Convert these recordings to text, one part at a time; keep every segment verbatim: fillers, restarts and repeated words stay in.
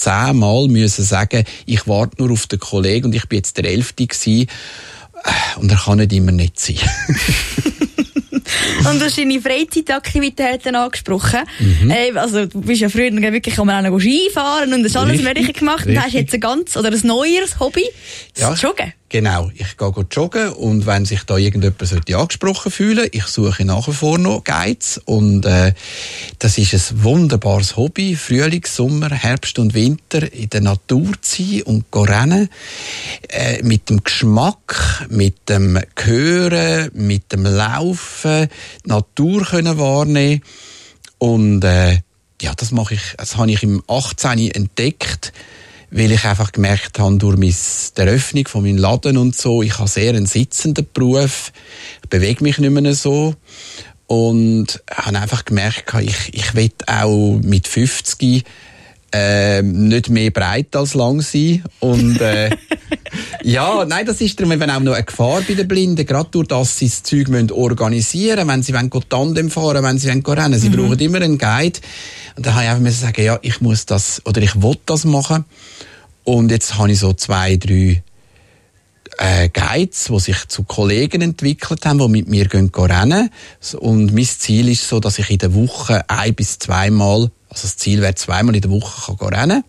zehnmal müssen sagen, ich warte nur auf den Kollegen und ich bin jetzt der Elfte gewesen. Und er kann nicht immer nett sein. Und du hast deine Freizeitaktivitäten angesprochen. Mhm. Äh, also, du bist ja früher wirklich auch noch Skifahren und das alles Mögliche gemacht. Und hast jetzt ein ganz, oder ein neues Hobby, das ja, Joggen. Genau. Ich gehe joggen und wenn sich da irgendjemand sollte angesprochen fühlen, ich suche nach wie vor noch Guides und, äh, das ist ein wunderbares Hobby. Frühling, Sommer, Herbst und Winter in der Natur zu sein und zu rennen. Äh, mit dem Geschmack, mit dem Hören, mit dem Laufen, die Natur können wahrnehmen. Und, äh, ja, das mache ich, das habe ich im achtzehn entdeckt, weil ich einfach gemerkt habe, durch mein, die Eröffnung von meinem Laden und so, ich habe sehr einen sitzenden Beruf, ich bewege mich nicht mehr so und habe einfach gemerkt, ich, ich will auch mit fünfzig äh, nicht mehr breit als lang sein und äh, ja, nein, das ist darum eben auch noch eine Gefahr bei den Blinden, gerade durch das sie das Zeug organisieren müssen, wenn sie wollen Tandem fahren, wenn sie wollen rennen, sie mhm. brauchen immer einen Guide. Und dann habe ich einfach müssen sagen, ja, ich muss das, oder ich will das machen. Und jetzt habe ich so zwei, drei äh, Guides, die sich zu Kollegen entwickelt haben, die mit mir gehen, gehen rennen. Und mein Ziel ist so, dass ich in der Woche ein- bis zweimal, also das Ziel wäre zweimal in der Woche kann rennen.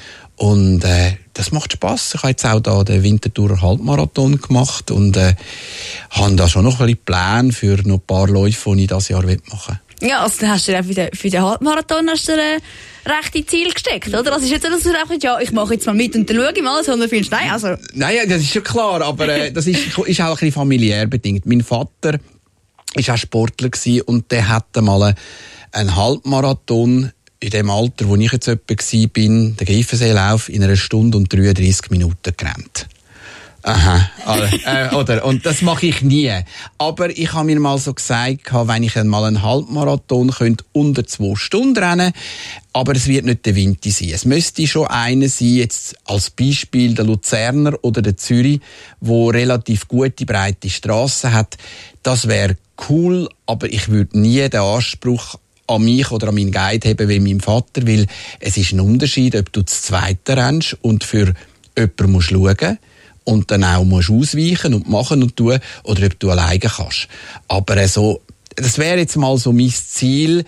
Und äh, das macht Spass. Ich habe jetzt auch da den Winterthurer Halbmarathon gemacht und äh, habe da schon noch ein bisschen Pläne für noch ein paar Läufe, die ich dieses Jahr machen will. Ja, also dann hast du dir für den, für den Halbmarathon hast du dir rechte Ziel gesteckt, oder? Das ist jetzt so, dass du sagst, ja, ich mache jetzt mal mit und dann schaue ich mal, sondern findest, nein, also... Nein, das ist schon klar, aber äh, das ist, ist auch ein bisschen familiär bedingt. Mein Vater war auch Sportler gewesen und der hatte mal einen Halbmarathon in dem Alter, wo ich jetzt etwa war, bin, den Greifenseelauf, in einer Stunde und dreiunddreissig Minuten gerannt. Aha, äh, oder? Und das mache ich nie. Aber ich habe mir mal so gesagt, wenn ich mal einen Halbmarathon könnte, unter zwei Stunden rennen, aber es wird nicht der Winter sein. Es müsste schon einer sein, jetzt als Beispiel der Luzerner oder der Zürich, wo relativ gute, breite Strassen hat. Das wäre cool, aber ich würde nie den Anspruch an mich oder an meinen Guide haben wie mein Vater, weil es ist ein Unterschied, ob du das Zweite rennst und für jemanden musst schauen und dann auch musst ausweichen und machen und tun, oder ob du alleine kannst. Aber äh, so, das wäre jetzt mal so mein Ziel,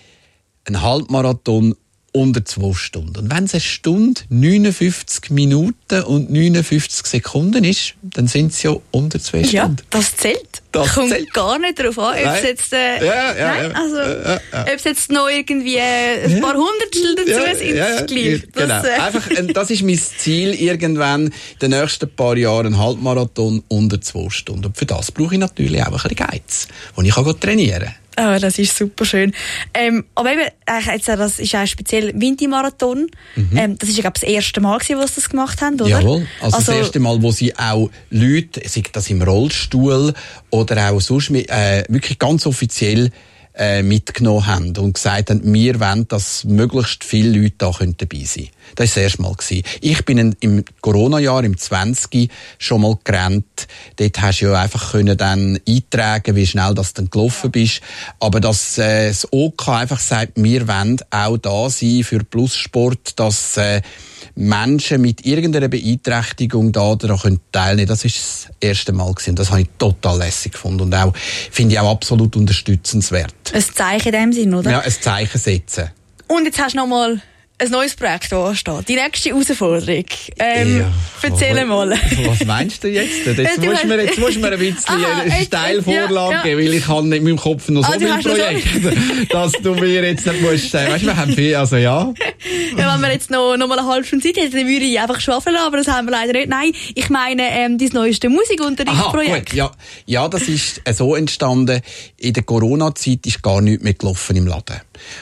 ein Halbmarathon unter zwei Stunden. Und wenn es eine Stunde, neunundfünfzig Minuten und neunundfünfzig Sekunden ist, dann sind es ja unter zwei Stunden. Ja, das zählt. Das kommt zählt. Gar nicht darauf an, ob es jetzt, äh, ja, ja, nein, ja. also, ja, ja. ob es jetzt noch irgendwie äh, ein paar Hundertstel dazu ja, sind, ja, ja, gleich. Genau. Das, äh. Einfach, das ist mein Ziel, irgendwann in den nächsten paar Jahren einen Halbmarathon unter zwei Stunden. Und für das brauche ich natürlich auch ein bisschen Geiz, wo ich kann trainieren kann. Oh, das ist super schön. Ähm, aber eben, jetzt, das ist ein speziell Wintermarathon. Mhm. Ähm, das ist ja, glaube ich, das erste Mal, wo sie das gemacht haben, oder? Jawohl. Also, also das erste Mal, wo sie auch Leute, sei das im Rollstuhl oder auch sonst, äh, wirklich ganz offiziell äh, mitgenommen haben und gesagt haben, wir wollen, dass möglichst viele Leute da dabei sein können. Das war das erste Mal. Ich bin im Corona-Jahr, im zwanzig schon mal gerannt. Dort hast du ja einfach können dann eintragen, wie schnell das dann gelaufen bist. Aber dass äh, das O K einfach sagt, wir wollen auch da sein für Plussport, dass äh, Menschen mit irgendeiner Beeinträchtigung da daran teilnehmen können. Das war das erste Mal gewesen. Das habe ich total lässig gefunden und auch, finde ich auch absolut unterstützenswert. Ein Zeichen in dem Sinn, oder? Ja, ein Zeichen setzen. Und jetzt hast du noch mal ein neues Projekt, das ansteht. Die nächste Herausforderung. Ähm, ja, erzähl mal. Was meinst du jetzt? Jetzt du musst du mir, jetzt musst du mir ein bisschen Aha, eine Steilvorlage ja, geben, ja. weil ich habe in meinem Kopf noch so ah, viele Projekte, dass du mir jetzt nicht musst sagen. Weißt du, wir haben viel, also ja. Ja, wenn wir jetzt noch, noch mal eine halbe Stunde Zeit hätten, dann würde ich einfach schwafeln, aber das haben wir leider nicht. Nein, ich meine, ähm, dein neueste Musikunterrichtsprojekt. Ja, ja, das ist so entstanden. In der Corona-Zeit ist gar nichts mehr gelaufen im Laden.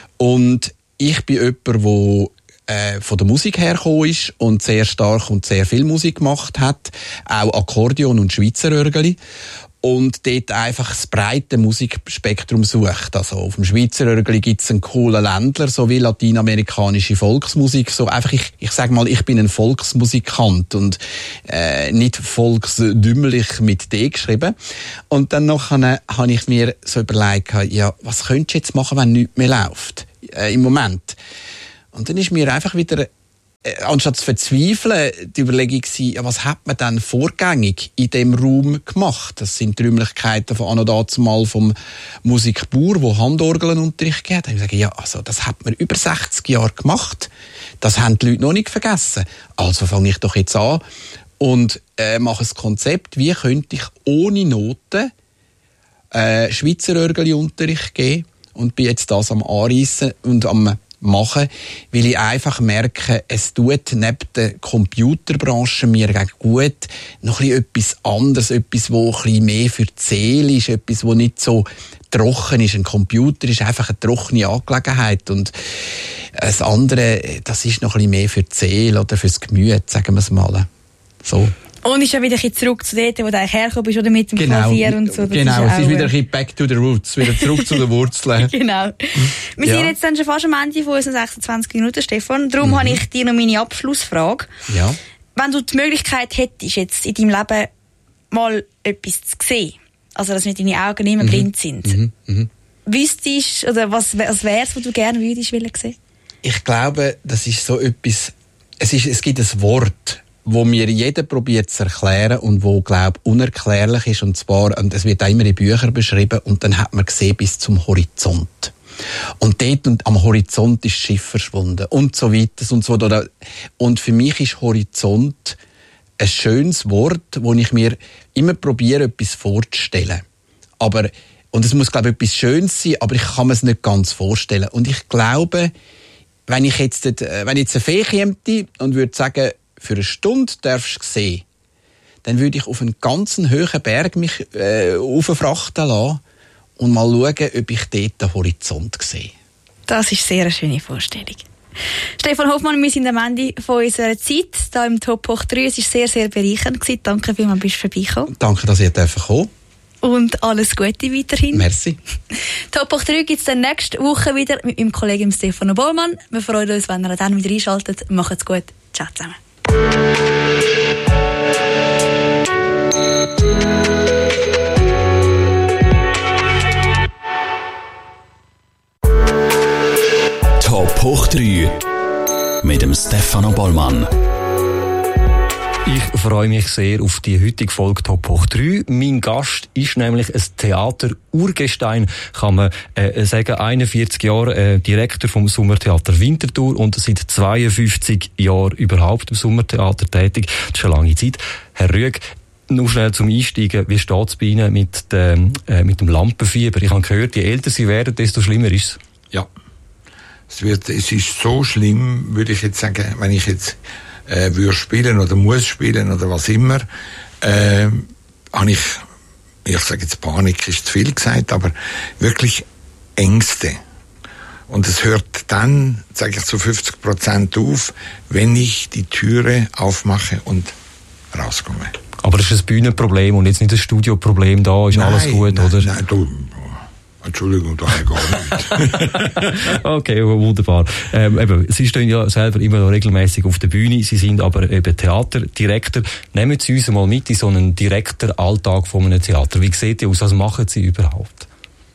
Und ich bin jemand, der äh, von der Musik hergekommen ist und sehr stark und sehr viel Musik gemacht hat. Auch Akkordeon und Schweizer Örgeli. Und dort einfach das breite Musikspektrum sucht. Also auf dem Schweizer Örgeli gibt es einen coolen Ländler, sowie lateinamerikanische Volksmusik. So einfach, ich, ich sag mal, ich bin ein Volksmusikant und äh, nicht volksdümmelig mit D geschrieben. Und dann noch habe ich mir so überlegt, ja, was könntest du jetzt machen, wenn nichts mehr läuft äh, im Moment? Und dann ist mir einfach wieder Äh, anstatt zu verzweifeln, die Überlegung war, was hat man dann vorgängig in dem Raum gemacht? Das sind die Räumlichkeiten von an und dazu mal vom Musikbauer, der Handorgelunterricht gegeben hat. Ich sage, ja, also das hat man über sechzig Jahre gemacht. Das haben die Leute noch nicht vergessen. Also fange ich doch jetzt an und äh, mache ein Konzept, wie könnte ich ohne Noten äh, Schweizer Örgeli-Unterricht geben und bin jetzt das am Anreissen und am machen, weil ich einfach merke, es tut neben der Computerbranche mir gut noch ein bisschen etwas anderes, etwas, wo ein bisschen mehr für die Seele ist, etwas, wo nicht so trocken ist. Ein Computer ist einfach eine trockene Angelegenheit und das andere, das ist noch ein bisschen mehr für die Seele oder fürs Gemüt, sagen wir es mal. So. Und ist ja wieder ein bisschen zurück zu dort, wo du eigentlich hergekommen bist, oder mit dem genau, Klavier und so. Das genau, ist es ist wieder ein bisschen back to the roots, wieder zurück zu den Wurzeln. Genau. Wir ja. sind jetzt dann schon fast am Ende von unseren sechsundzwanzig Minuten, Stefan. Darum mhm. habe ich dir noch meine Abschlussfrage. Ja. Wenn du die Möglichkeit hättest, jetzt in deinem Leben mal etwas zu sehen, also dass mit deine Augen nicht mehr mhm. blind sind, mhm. Mhm. wüsstest oder was, was wäre es, was du gerne würdest wollen sehen? Ich glaube, das ist so etwas, es, ist, es gibt ein Wort, wo mir jeder probiert zu erklären und wo, glaube ich, unerklärlich ist. Und zwar, und es wird auch immer in Büchern beschrieben, und dann hat man gesehen bis zum Horizont. Und dort und am Horizont ist das Schiff verschwunden und so weiter und so weiter. Und für mich ist Horizont ein schönes Wort, wo ich mir immer probiere, etwas vorzustellen. Aber, und es muss, glaube ich, etwas Schönes sein, aber ich kann mir es nicht ganz vorstellen. Und ich glaube, wenn ich jetzt, wenn jetzt eine Fee käme und würde sagen, für eine Stunde darfst du sehen, dann würde ich auf einen ganzen hohen Berg mich äh, auffrachten lassen und mal schauen, ob ich dort den Horizont sehe. Das ist sehr eine schöne Vorstellung. Stefan Hoffmann, wir sind am Ende von unserer Zeit hier im Top Hoch drei. Es war sehr, sehr bereichernd gewesen. Danke vielmals, dass du vorbeigekommen. Danke, dass ihr kommen durfte. Und alles Gute weiterhin. Merci. Top Hoch drei gibt es dann nächste Woche wieder mit meinem Kollegen Stefan Bollmann. Wir freuen uns, wenn ihr dann wieder einschaltet. Macht's gut. Ciao zusammen. Top Hoch drei mit dem Stefano Bollmann. Ich freue mich sehr auf die heutige Folge Top Hoch drei. Mein Gast ist nämlich ein Theater-Urgestein, kann man äh, sagen, einundvierzig Jahre äh, Direktor vom Sommertheater Winterthur und seit zweiundfünfzig Jahren überhaupt im Sommertheater tätig. Das ist eine lange Zeit. Herr Rüegg, nur schnell zum Einsteigen, wie steht es bei Ihnen mit dem, äh, mit dem Lampenfieber? Ich habe gehört, je älter Sie werden, desto schlimmer ist es. Ja, es, wird, es ist so schlimm, würde ich jetzt sagen, wenn ich jetzt Äh, würde spielen oder muss spielen oder was immer, äh, habe ich, ich sage jetzt Panik ist zu viel gesagt, aber wirklich Ängste. Und es hört dann, sage ich zu fünfzig Prozent auf, wenn ich die Türe aufmache und rauskomme. Aber das ist ein Bühnenproblem und jetzt nicht ein Studioproblem, da ist nein, alles gut, nein, oder? Nein, du, Entschuldigung, da habe ich gar nicht. Okay, wunderbar. Ähm, eben, Sie stehen ja selber immer noch regelmäßig auf der Bühne, Sie sind aber eben Theaterdirektor. Nehmen Sie uns mal mit in so einen Direktoralltag von einem Theater. Wie sieht ihr aus? Was machen Sie überhaupt?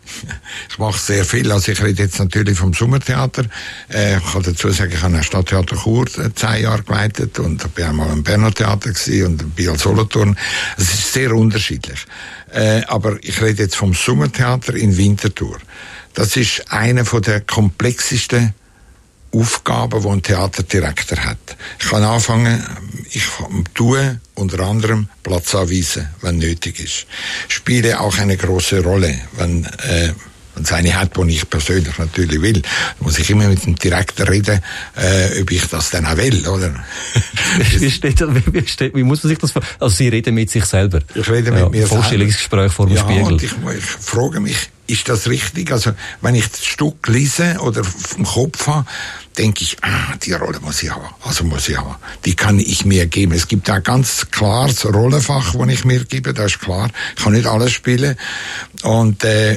Ich mache sehr viel. Also ich rede jetzt natürlich vom Sommertheater. Äh, ich kann dazu sagen, ich habe ein Stadttheater Chur zehn Jahre geleitet und bin einmal im Berner Theater gewesen und bin als Solothurn. Es ist sehr unterschiedlich. Äh, aber ich rede jetzt vom Sommertheater in Winterthur. Das ist eine von der komplexesten Aufgaben, die ein Theaterdirektor hat. Ich kann anfangen, ich tue unter anderem Platz anweisen, wenn nötig ist. Spiele auch eine große Rolle, wenn äh, wenn es eine hat, die ich persönlich natürlich will, muss ich immer mit dem Direktor reden, äh, ob ich das dann auch will, oder? wie, steht, wie, steht, wie muss man sich das vorstellen? Also Sie reden mit sich selber? Ich rede mit ja, mir selber. Vorstellungsgespräch vor dem ja, Spiegel. Und ich, ich frage mich, ist das richtig? Also, wenn ich das Stück lese oder vom Kopf habe, denke ich, ah, die Rolle muss ich haben. Also muss ich haben. Die kann ich mir geben. Es gibt ein ganz klares Rollenfach, das ich mir gebe, das ist klar. Ich kann nicht alles spielen. Und, äh,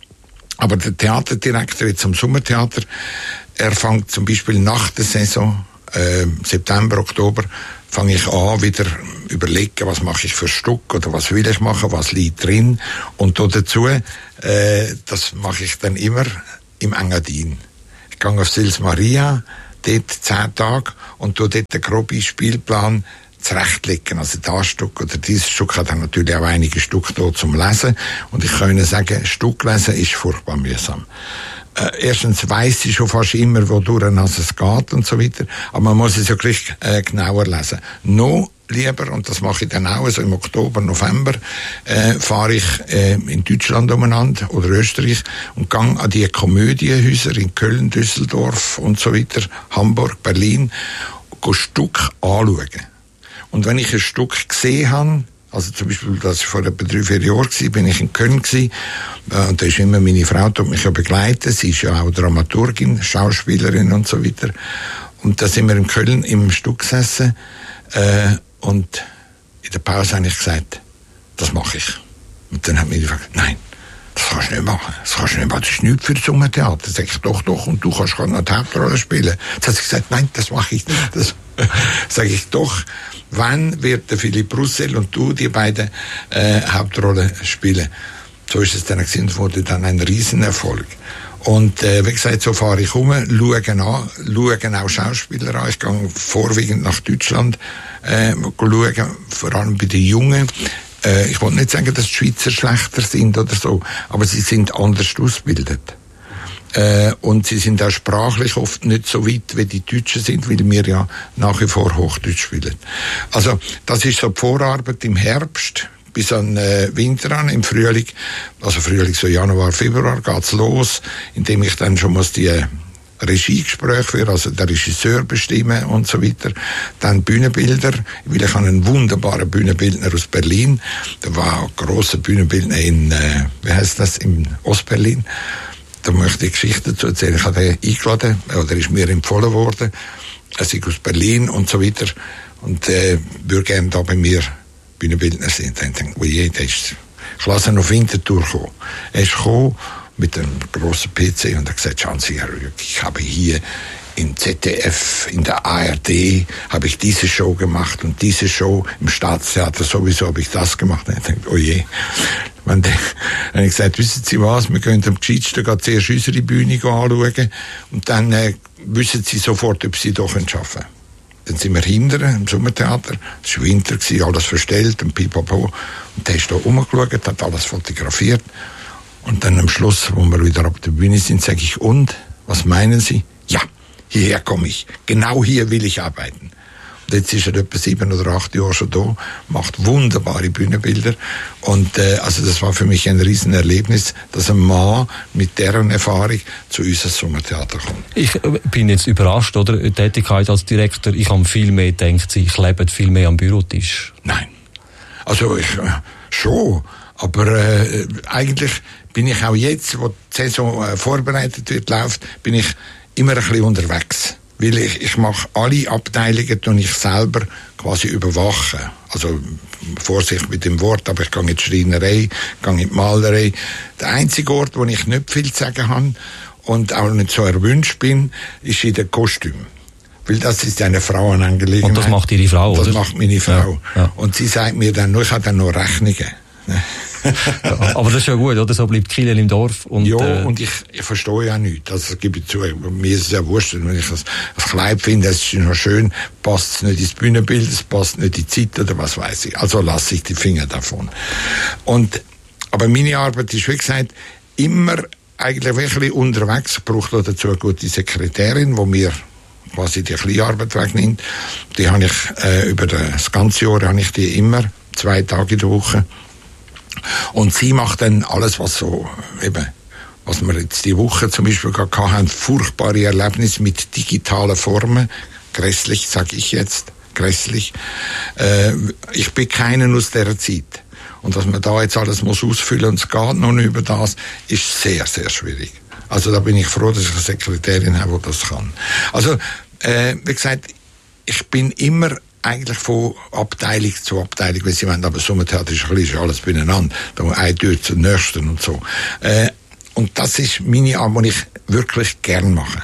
aber der Theaterdirektor jetzt am Sommertheater, er fängt zum Beispiel nach der Saison, äh, September, Oktober, fange ich an, wieder überlegen, was mache ich für Stück oder was will ich machen, was liegt drin. Und dazu, äh, das mache ich dann immer im Engadin. Ich gehe auf Sils Maria, dort zehn Tage und tu dort den groben Spielplan zurechtlegen. Also das Stück oder dieses Stück hat dann natürlich auch einige Stück da zum Lesen. Und ich kann Ihnen sagen, Stück lesen ist furchtbar mühsam. Äh, erstens weiss ich schon fast immer, wodurch es geht und so weiter. Aber man muss es ja gleich äh, genauer lesen. Noch lieber, und das mache ich dann auch, also im Oktober, November, äh, fahre ich äh, in Deutschland umeinander oder Österreich und gehe an die Komödienhäuser in Köln, Düsseldorf und so weiter, Hamburg, Berlin, gehe Stück anschauen. Und wenn ich ein Stück gesehen habe, also zum Beispiel, dass ich vor etwa drei, vier Jahren war, bin ich in Köln gewesen, äh, und da ist immer meine Frau, die mich ja begleitet, sie ist ja auch Dramaturgin, Schauspielerin und so weiter. Und da sind wir in Köln im Stück gesessen, äh, und in der Pause habe ich gesagt, das mache ich. Und dann hat mir gefragt, nein, das kannst du nicht machen. Das kannst du nicht machen. Das ist nichts für das Sommertheater. Dann sage ich, doch, doch, und du kannst gerade noch die Hauptrolle spielen. Dann hat sie gesagt, nein, das mache ich nicht. Das sage ich, doch, wann wird der Philipp Roussel und du die beiden äh, Hauptrollen spielen? So ist es dann gewesen, wurde dann ein Riesenerfolg. Und äh, wie gesagt, so fahre ich rum, schaue an, schaue auch Schauspieler an. Ich gehe vorwiegend nach Deutschland, äh, schaue, vor allem bei den Jungen. Äh, ich will nicht sagen, dass die Schweizer schlechter sind oder so, aber sie sind anders ausgebildet. Äh, und sie sind auch sprachlich oft nicht so weit, wie die Deutschen sind, weil wir ja nach wie vor Hochdeutsch spielen. Also das ist so die Vorarbeit im Herbst bis an äh, Winter an, im Frühling, also Frühling so Januar, Februar geht's los, indem ich dann schon muss die äh, Regiegespräche führen, also der Regisseur bestimmen und so weiter. Dann Bühnenbilder, weil ich habe einen wunderbaren Bühnenbildner aus Berlin, der war ein grosser Bühnenbildner in, äh, wie heißt das, in Ostberlin. Da möchte ich Geschichten dazu erzählen. Ich habe den eingeladen, oder ist mir empfohlen worden, er ist aus Berlin und so weiter, und äh, würde gerne da bei mir Bühnenbildner sind. Dann denke ich, oh je, der ist, ich lasse ihn auf Winterthur kommen. Er ist gekommen mit einem grossen P C und hat gesagt, schauen Sie, Herr Rüegg, ich habe hier im Z D F, in der A R D, habe ich diese Show gemacht und diese Show, im Staatstheater sowieso habe ich das gemacht. Und ich denke, oh je. Wenn der, dann habe ich gesagt, wissen Sie was, wir können am gescheitsten gerade zuerst unsere Bühne anschauen und dann äh, wissen Sie sofort, ob Sie doch arbeiten können. Dann sind wir hinterher im Sommertheater, es war Winter, alles verstellt und pipapo. Und der ist da rumgeschaut, hat alles fotografiert. Und dann am Schluss, wo wir wieder auf der Bühne sind, sage ich, und, was meinen Sie? Ja, hierher komme ich. Genau hier will ich arbeiten. Und jetzt ist er etwa sieben oder acht Jahre schon da, macht wunderbare Bühnenbilder. Und äh, also das war für mich ein Riesenerlebnis, dass ein Mann mit deren Erfahrung zu uns ins Sommertheater kommt. Ich bin jetzt überrascht, oder? Die Tätigkeit als Direktor, ich habe viel mehr gedacht, ich lebe viel mehr am Bürotisch. Nein. Also ich äh, schon, aber äh, eigentlich bin ich auch jetzt, wo die Saison äh, vorbereitet wird, läuft, bin ich immer ein bisschen unterwegs. Weil ich, ich mache alle Abteilungen, die ich selber quasi überwachen. Also, Vorsicht mit dem Wort, aber ich gehe in die Schreinerei, gehe in die Malerei. Der einzige Ort, wo ich nicht viel zu sagen habe und auch nicht so erwünscht bin, ist in den Kostümen. Weil das ist eine Frauenangelegenheit. Und das macht Ihre Frau, das oder? Das macht meine Frau. Ja, ja. Und sie sagt mir dann nur, ich habe dann noch Rechnungen. Ja, aber das ist ja gut, oder? So bleibt Kiel im Dorf. Und, ja, äh, und ich, ich verstehe ja nichts. Also, das gebe ich zu. Mir ist es ja wurscht, wenn ich das, das Kleid finde, es ist noch schön, passt es nicht ins Bühnenbild, es passt nicht in die Zeit oder was weiß ich. Also lasse ich die Finger davon. Und, aber meine Arbeit ist, wie gesagt, immer eigentlich wirklich unterwegs. Ich brauche dazu eine gute Sekretärin, die mir quasi die Kleinarbeit wegnimmt. Die habe ich, äh, über das ganze Jahr habe ich die immer, zwei Tage in der Woche. Und sie macht dann alles, was so, eben, was wir jetzt die Woche zum Beispiel gehabt haben, furchtbare Erlebnisse mit digitalen Formen. Grässlich, sage ich jetzt, grässlich. Äh, ich bin keinen aus dieser Zeit. Und dass man da jetzt alles muss ausfüllen und es geht noch nicht über das, ist sehr, sehr schwierig. Also da bin ich froh, dass ich eine Sekretärin habe, die das kann. Also, äh, wie gesagt, ich bin immer eigentlich von Abteilung zu Abteilung, wenn Sie wollen, aber Sommertheater ist, ist alles beieinander, da eine Tür zur nächsten und so. Äh, und das ist meine Arbeit, die ich wirklich gern mache.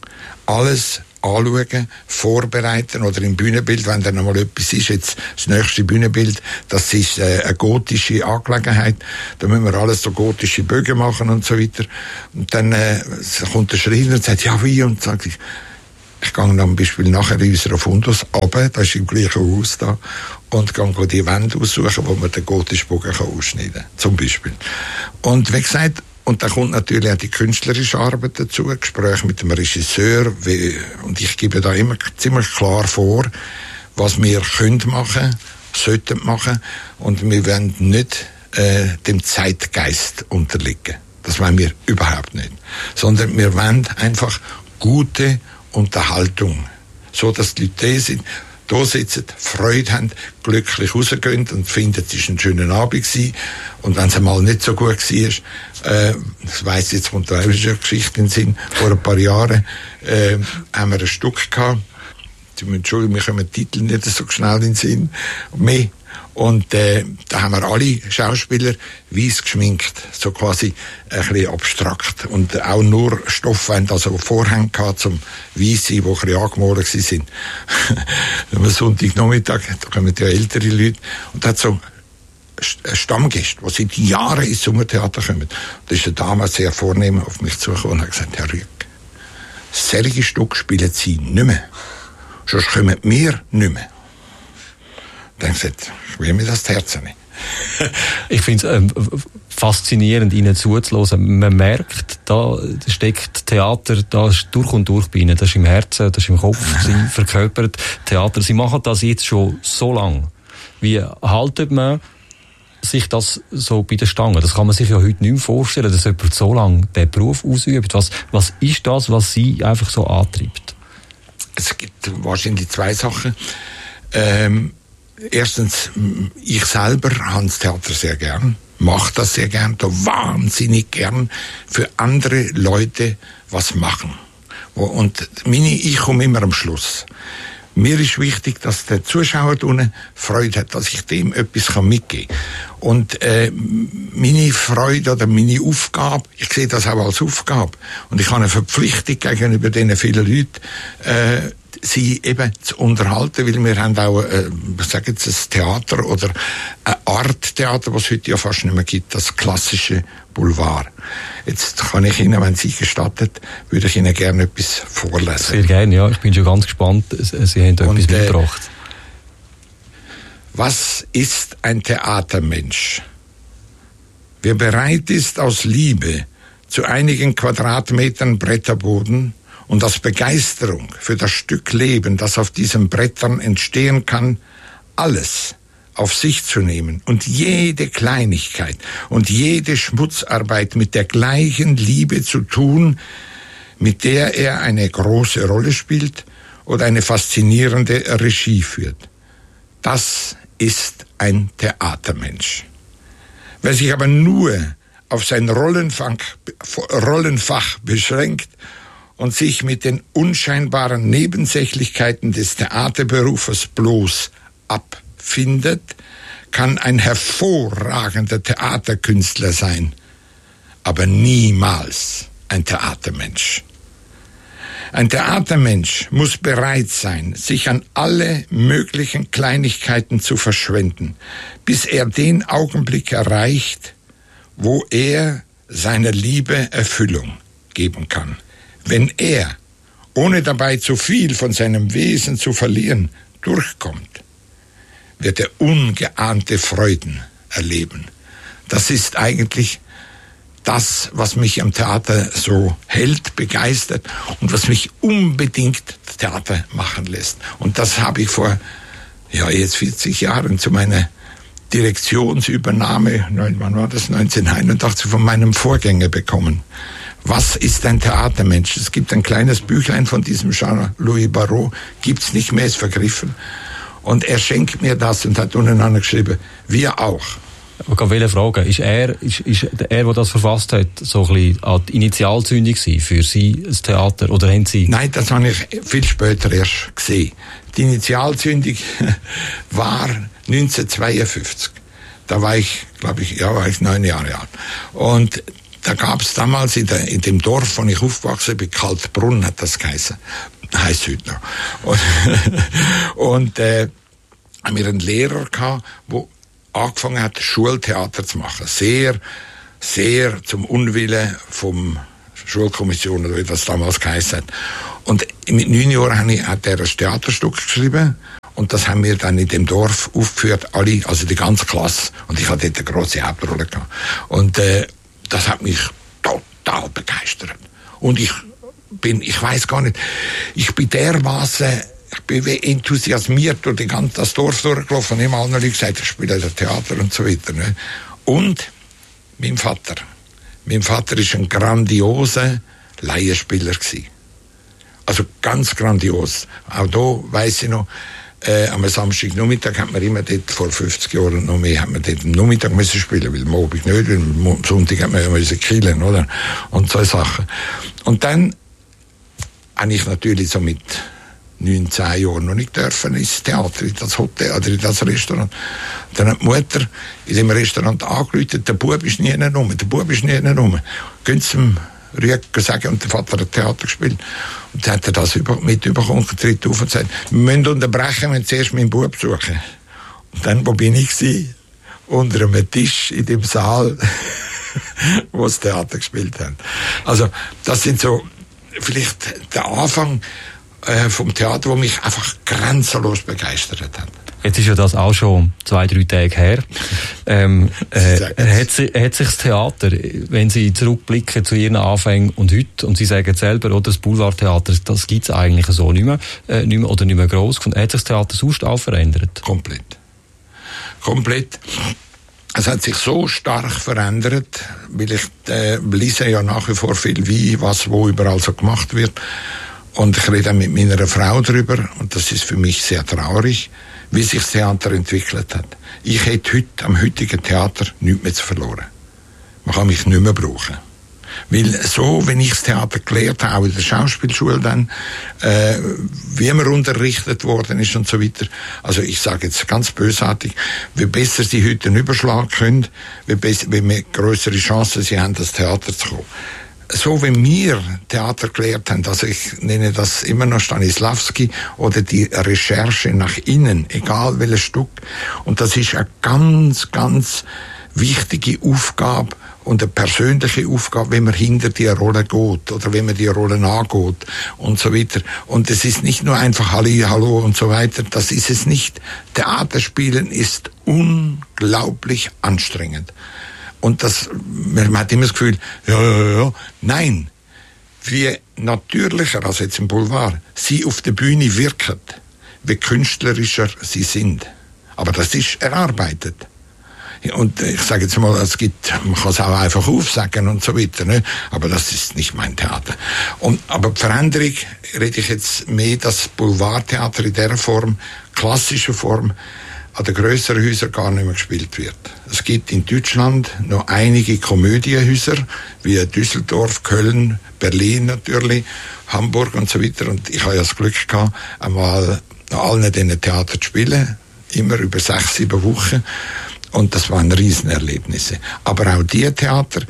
Alles anschauen, vorbereiten oder im Bühnenbild, wenn dann einmal etwas ist, jetzt das nächste Bühnenbild, das ist äh, eine gotische Angelegenheit, da müssen wir alles so gotische Bögen machen und so weiter. Und dann äh, kommt der Schreiner und sagt, ja wie, und sagt ich, Ich gehe dann zum Beispiel nachher in unserer Fundus runter, das ist im gleichen Haus da, und gehe die Wände aussuchen, wo man den gotischen Bogen ausschneiden kann, zum Beispiel. Und wie gesagt, und da kommt natürlich auch die künstlerische Arbeit dazu, Gespräche mit dem Regisseur, wie, und ich gebe da immer ziemlich klar vor, was wir können machen, sollten machen, und wir wollen nicht äh, dem Zeitgeist unterliegen. Das wollen wir überhaupt nicht. Sondern wir wollen einfach gute Unterhaltung, so dass die Leute da sind, da sitzen, Freude haben, glücklich rausgehen und finden, es war ein schöner Abend gewesen. Und wenn es einmal nicht so gut war, äh, das weiss jetzt, kommt da auch eine Geschichte in den Sinn, vor ein paar Jahren äh, haben wir ein Stück gehabt, Entschuldigung, wir kommen den Titel nicht so schnell in den Sinn, mehr. Und äh, da haben wir alle Schauspieler weiss geschminkt, so quasi ein bisschen abstrakt. Und auch nur Stoffwände, also Vorhänge gehabt zum Weiss sein, die ein bisschen angemalt sind. Am Sonntagnachmittag, da kommen ja ältere Leute, und da hat so Stammgäste, die seit Jahren ins Sommertheater kommen. Da ist der damals sehr vornehm auf mich zugekommen und hat gesagt, Herr Rüegg, solche Stücke spielen Sie nicht mehr. Sonst kommen wir nicht mehr. Dann habe ich gesagt, ich will mir das Herz nicht. Ich finde es ähm, faszinierend, Ihnen zuzuhören. Man merkt, da steckt Theater, da ist durch und durch bei Ihnen. Das ist im Herzen, das ist im Kopf, Sie verkörpert Theater. Sie machen das jetzt schon so lange. Wie haltet man sich das so bei der Stange? Das kann man sich ja heute nicht mehr vorstellen, dass jemand so lange diesen Beruf ausübt. Was, was ist das, was Sie einfach so antreibt? Es gibt wahrscheinlich zwei Sachen. Ähm, erstens, ich selber habe das Theater sehr gern, mache das sehr gern, da wahnsinnig gern für andere Leute was machen. Und meine, ich komme immer am Schluss. Mir ist wichtig, dass der Zuschauer da unten Freude hat, dass ich dem etwas mitgeben kann. Und äh, meine Freude oder meine Aufgabe, ich sehe das auch als Aufgabe. Und ich habe eine Verpflichtung gegenüber diesen vielen Leuten, äh, sie eben zu unterhalten, weil wir haben auch, äh, ich sage jetzt, ein Theater oder eine Art Theater, was es heute ja fast nicht mehr gibt, das klassische Boulevard. Jetzt kann ich Ihnen, wenn Sie gestattet, würde ich Ihnen gerne etwas vorlesen. Sehr gerne, ja. Ich bin schon ganz gespannt. Sie haben da etwas äh, mitgebracht. Was ist ein Theatermensch? Wer bereit ist, aus Liebe zu einigen Quadratmetern Bretterboden und aus Begeisterung für das Stück Leben, das auf diesen Brettern entstehen kann, alles auf sich zu nehmen und jede Kleinigkeit und jede Schmutzarbeit mit der gleichen Liebe zu tun, mit der er eine große Rolle spielt oder eine faszinierende Regie führt. Das ist ein Theatermensch. Wer sich aber nur auf sein Rollenfach, Rollenfach beschränkt und sich mit den unscheinbaren Nebensächlichkeiten des Theaterberufes bloß abfindet, kann ein hervorragender Theaterkünstler sein, aber niemals ein Theatermensch. Ein Theatermensch muss bereit sein, sich an alle möglichen Kleinigkeiten zu verschwenden, bis er den Augenblick erreicht, wo er seiner Liebe Erfüllung geben kann. Wenn er, ohne dabei zu viel von seinem Wesen zu verlieren, durchkommt, wird er ungeahnte Freuden erleben. Das ist eigentlich das, was mich am Theater so hält, begeistert und was mich unbedingt Theater machen lässt. Und das habe ich vor, ja, jetzt vierzig Jahren zu meiner Direktionsübernahme, wann war das, neunzehnhunderteinundachtzig, von meinem Vorgänger bekommen. Was ist ein Theatermensch? Es gibt ein kleines Büchlein von diesem Jean-Louis Barrault, gibt's nicht mehr, ist vergriffen. Und er schenkt mir das und hat untereinander geschrieben, wir auch. Ich wollte fragen, ist er, ist, ist er, der das verfasst hat, so ein bisschen an die Initialzündung für Sie, das Theater, oder haben Sie? Nein, das habe ich viel später erst gesehen. Die Initialzündung war neunzehnhundertzweiundfünfzig. Da war ich, glaube ich, ja, war ich neun Jahre alt. Und da gab es damals in, der, in dem Dorf, wo ich aufgewachsen bin, Kaltbrunn hat das geheißen. Heißt heute noch. Und, und äh, haben wir einen Lehrer gehabt, der angefangen hat, Schultheater zu machen. Sehr, sehr zum Unwillen vom Schulkommission, oder wie das damals geheißen hat. Und mit neun Jahren habe ich, hat er ein Theaterstück geschrieben. Und das haben wir dann in dem Dorf aufgeführt, alle, also die ganze Klasse. Und ich hatte dort eine grosse Hauptrolle gehabt. Und äh, das hat mich total begeistert. Und ich bin, ich weiß gar nicht, ich bin dermaßen, ich bin wie enthusiasmiert durch die ganze, das Dorf durchgelaufen und immer allen Leuten gesagt, ich spiele das Theater und so weiter. Ne? Und mein Vater. Mein Vater war ein grandioser Laienspieler gewesen. Also ganz grandios. Auch da weiss ich noch, Äh, am Samstagnachmittag hat man immer dort, vor fünfzig Jahren noch mehr, hat man dort am Nachmittag müssen spielen, weil am Abend nicht, weil am Sonntag hat man ja müssen killen, oder? Und so Sachen. Und dann habe ich natürlich so mit neun, zehn Jahren noch nicht dürfen ins Theater, in das Hotel oder in das Restaurant. Dann hat die Mutter in dem Restaurant angerufen, der Bub ist nie rum, der Bub ist nie rum. Gehen Sie zum Rüeger sagen, und der Vater hat Theater gespielt. Und dann hat er das über, mit überkommen und tritt auf und sagt, wir müssen unterbrechen, wenn zuerst meinen Bub suchen. Und dann, wo bin ich gewesen? Unter einem Tisch in dem Saal, wo das Theater gespielt haben. Also, das sind so, vielleicht der Anfang äh, vom Theater, wo mich einfach grenzenlos begeistert hat. Jetzt ist ja das auch schon zwei, drei Tage her. Ähm, äh, hat, sie, hat sich das Theater, wenn Sie zurückblicken zu Ihren Anfängen und heute, und Sie sagen selber, oder, das Boulevardtheater, das gibt es eigentlich so nicht mehr, äh, nicht mehr oder nicht mehr gross gefunden. Hat sich das Theater sonst auch verändert? Komplett. Komplett. Es hat sich so stark verändert, weil ich äh, lese ja nach wie vor viel, wie, was, wo überall so gemacht wird. Und ich rede mit meiner Frau darüber, und das ist für mich sehr traurig, wie sich das Theater entwickelt hat. Ich hätte heute, am heutigen Theater, nichts mehr zu verloren. Man kann mich nicht mehr brauchen. Weil so, wenn ich das Theater gelehrt habe, auch in der Schauspielschule dann, äh, wie man unterrichtet worden ist und so weiter. Also ich sage jetzt ganz bösartig, wie besser sie heute einen Überschlag können, wie, besser, wie mehr grössere Chancen sie haben, das Theater zu kommen. So wie wir Theater gelehrt haben, also ich nenne das immer noch Stanislavski oder die Recherche nach innen, egal welches Stück. Und das ist eine ganz, ganz wichtige Aufgabe und eine persönliche Aufgabe, wenn man hinter die Rolle geht oder wenn man die Rolle angeht und so weiter. Und es ist nicht nur einfach Halli, Hallo und so weiter, das ist es nicht. Theaterspielen ist unglaublich anstrengend. Und das, man hat immer das Gefühl, ja, ja, ja, nein, wie natürlicher als jetzt im Boulevard sie auf der Bühne wirken, wie künstlerischer sie sind. Aber das ist erarbeitet. Und ich sage jetzt mal, es gibt, man kann es auch einfach aufsagen und so weiter, ne? Aber das ist nicht mein Theater. Und, aber die Veränderung, rede ich jetzt mehr, das Boulevardtheater in dieser Form, klassischer Form, an den grösseren Häusern gar nicht mehr gespielt wird. Es gibt in Deutschland noch einige Komödienhäuser, wie Düsseldorf, Köln, Berlin natürlich, Hamburg und so weiter. Und ich habe ja das Glück gehabt, einmal an allen diesen Theatern zu spielen, immer über sechs, sieben Wochen. Und das waren Riesenerlebnisse. Aber auch diese Theater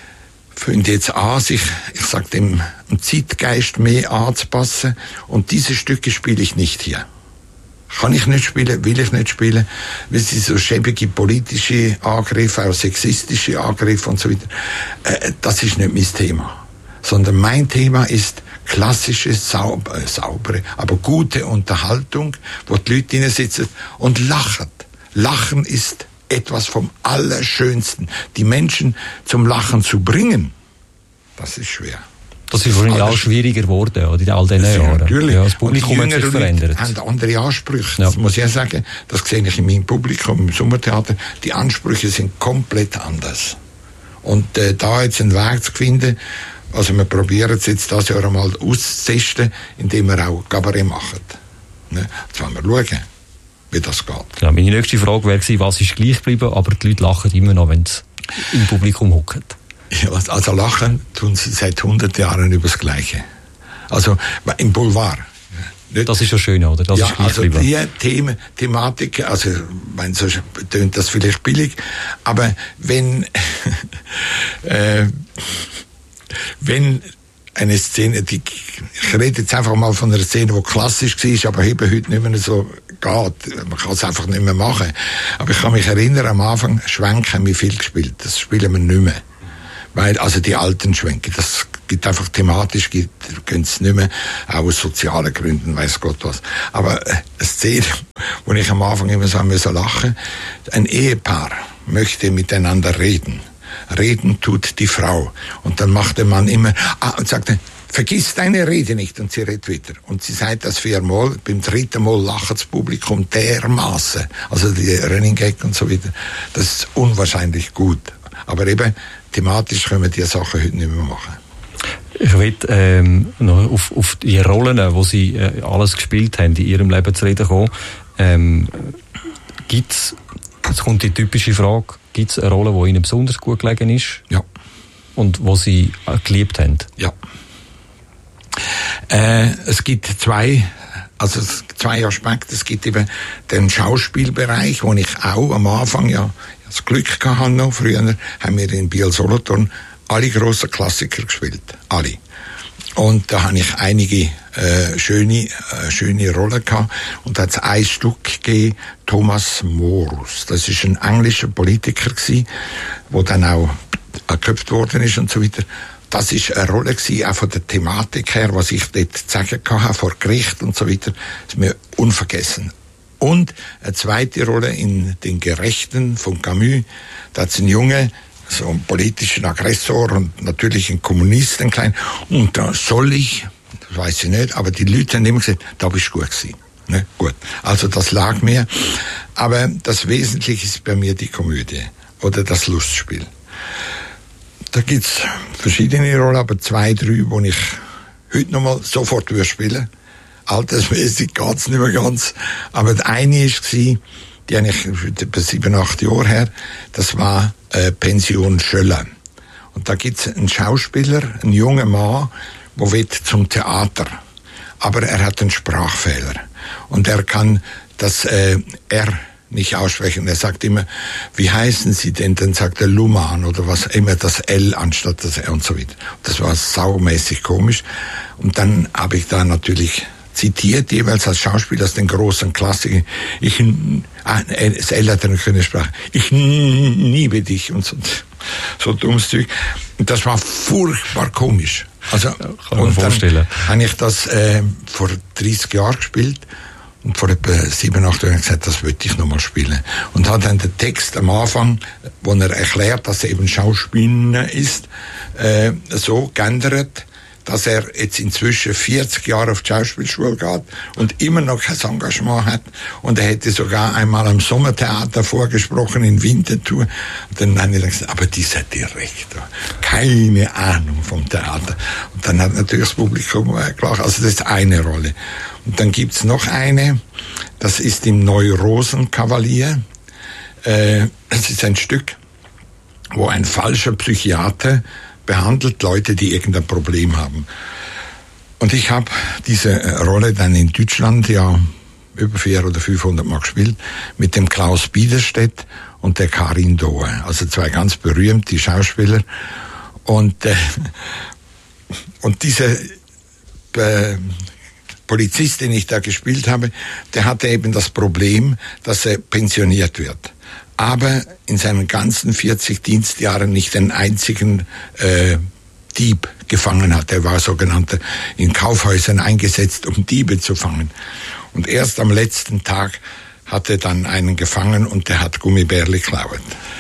fangen jetzt an, sich, ich sage dem, dem Zeitgeist mehr anzupassen. Und diese Stücke spiele ich nicht hier. Kann ich nicht spielen, will ich nicht spielen, weil sie so schäbige politische Angriffe, auch sexistische Angriffe und so weiter, äh, das ist nicht mein Thema. Sondern mein Thema ist klassische, sauber, äh, saubere, aber gute Unterhaltung, wo die Leute drinnen sitzen und lachen. Lachen ist etwas vom Allerschönsten. Die Menschen zum Lachen zu bringen, das ist schwer. Das ist wahrscheinlich auch schwieriger geworden, oder, in all diesen ja, Jahren. Natürlich. Ja, das Publikum hat sich verändert. Haben andere Ansprüche. Ja. Das muss ich ja sagen. Das sehe ich in meinem Publikum im Sommertheater. Die Ansprüche sind komplett anders. Und äh, da jetzt einen Weg zu finden, also wir probieren es jetzt das Jahr einmal auszutesten, indem wir auch Kabarett machen. Ne? Jetzt wollen wir schauen, wie das geht. Ja, meine nächste Frage wäre gewesen, was ist gleich geblieben, aber die Leute lachen immer noch, wenn sie im Publikum hocken. Ja, also lachen tun sie seit hundert Jahren über das Gleiche. Also im Boulevard. Nicht? Das ist ja schön, oder? Das ja, ist gleich also geblieben. die Themen, Thematik, also ich meine, so tönt das vielleicht billig, aber wenn äh, wenn eine Szene, die, ich rede jetzt einfach mal von einer Szene, die klassisch war, aber eben heute nicht mehr so geht. Man kann es einfach nicht mehr machen. Aber ich kann mich erinnern, am Anfang Schwenken haben wir viel gespielt. Das spielen wir nicht mehr. Weil, also die alten Schwenke, das gibt einfach thematisch, gibt, können es nicht mehr, auch aus sozialen Gründen, weiß Gott was. Aber äh, eine Szene, wo ich am Anfang immer so müssen lachen, ein Ehepaar möchte miteinander reden. Reden tut die Frau. Und dann macht der Mann immer, ah, und sagt, vergiss deine Rede nicht, und sie redet wieder. Und sie sagt das viermal, beim dritten Mal lacht das Publikum dermaßen. Also die Running Gag und so weiter. Das ist unwahrscheinlich gut. Aber eben, thematisch können wir diese Sachen heute nicht mehr machen. Ich will ähm, noch auf, auf die Rollen, die Sie äh, alles gespielt haben, in Ihrem Leben zu reden kommen. Ähm, gibt's, jetzt kommt die typische Frage, gibt es eine Rolle, die Ihnen besonders gut gelegen ist? Ja. Und die Sie äh, geliebt haben? Ja. Äh, es gibt zwei, also zwei Aspekte. Es gibt eben den Schauspielbereich, wo ich auch am Anfang ja das Glück gehabt habe noch. Früher haben wir in Biel-Solothurn alle grossen Klassiker gespielt. Alle. Und da habe ich einige äh, schöne, äh, schöne Rollen gehabt. Und da hat es ein Stück gegeben, Thomas Morus. Das ist ein englischer Politiker gewesen, der dann auch geköpft worden ist und so weiter. Das ist eine Rolle gewesen, auch von der Thematik her, was ich dort zu sagen hatte, vor Gericht und so weiter. Das ist mir unvergessen. Und eine zweite Rolle in Den Gerechten von Camus. Da hat es einen Jungen, so einen politischen Aggressor und natürlich einen Kommunist, einen kleinen. Und da soll ich, das weiß ich nicht, aber die Leute haben immer gesagt, da bist du gut gewesen. Ne? Gut. Also das lag mir. Aber das Wesentliche ist bei mir die Komödie oder das Lustspiel. Da gibt's verschiedene Rollen, aber zwei, drei, wo ich heute nochmal sofort würde spielen. Altersmäßig geht's nicht mehr ganz. Aber die eine war, die habe ich etwa sieben, acht Jahre her, das war äh, Pension Schöller. Und da gibt's einen Schauspieler, einen jungen Mann, der will zum Theater. Aber er hat einen Sprachfehler. Und er kann das äh, R nicht aussprechen. Er sagt immer, wie heißen Sie denn? Dann sagt er Luhmann oder was immer, das L anstatt das R und so weiter. Das war saumäßig komisch. Und dann habe ich da natürlich zitiert, jeweils als Schauspieler aus den großen Klassiker. Ich, ah, das L hat eine schöne Sprache. Ich liebe dich und so, so dummes Zeug. Und das war furchtbar komisch. Also, ja, kann man vorstellen. Dann habe ich das äh, vor dreißig Jahren gespielt. Und vor etwa sieben, acht Jahren gesagt, das wollte ich nochmal spielen. Und hat dann den Text am Anfang, wo er erklärt, dass er eben Schauspieler ist, äh, so geändert, dass er jetzt inzwischen vierzig Jahre auf die Schauspielschule geht und immer noch kein Engagement hat. Und er hätte sogar einmal am Sommertheater vorgesprochen in Winterthur. Und dann habe ich gesagt, aber dieser Direktor, keine Ahnung vom Theater. Und dann hat natürlich das Publikum gelacht. Also das ist eine Rolle. Und dann gibt's noch eine, das ist im Neurosenkavalier. Äh, es ist ein Stück, wo ein falscher Psychiater behandelt Leute, die irgendein Problem haben. Und ich habe diese Rolle dann in Deutschland ja über vierhundert oder fünfhundert Mal gespielt, mit dem Klaus Biederstedt und der Karin Dohe. Also zwei ganz berühmte Schauspieler. Und, äh, und diese äh, Polizist, den ich da gespielt habe, der hatte eben das Problem, dass er pensioniert wird. Aber in seinen ganzen vierzig Dienstjahren nicht einen einzigen äh, Dieb gefangen hat. Er war sogenannter in Kaufhäusern eingesetzt, um Diebe zu fangen. Und erst am letzten Tag hat er dann einen gefangen und der hat Gummibärli geklaut.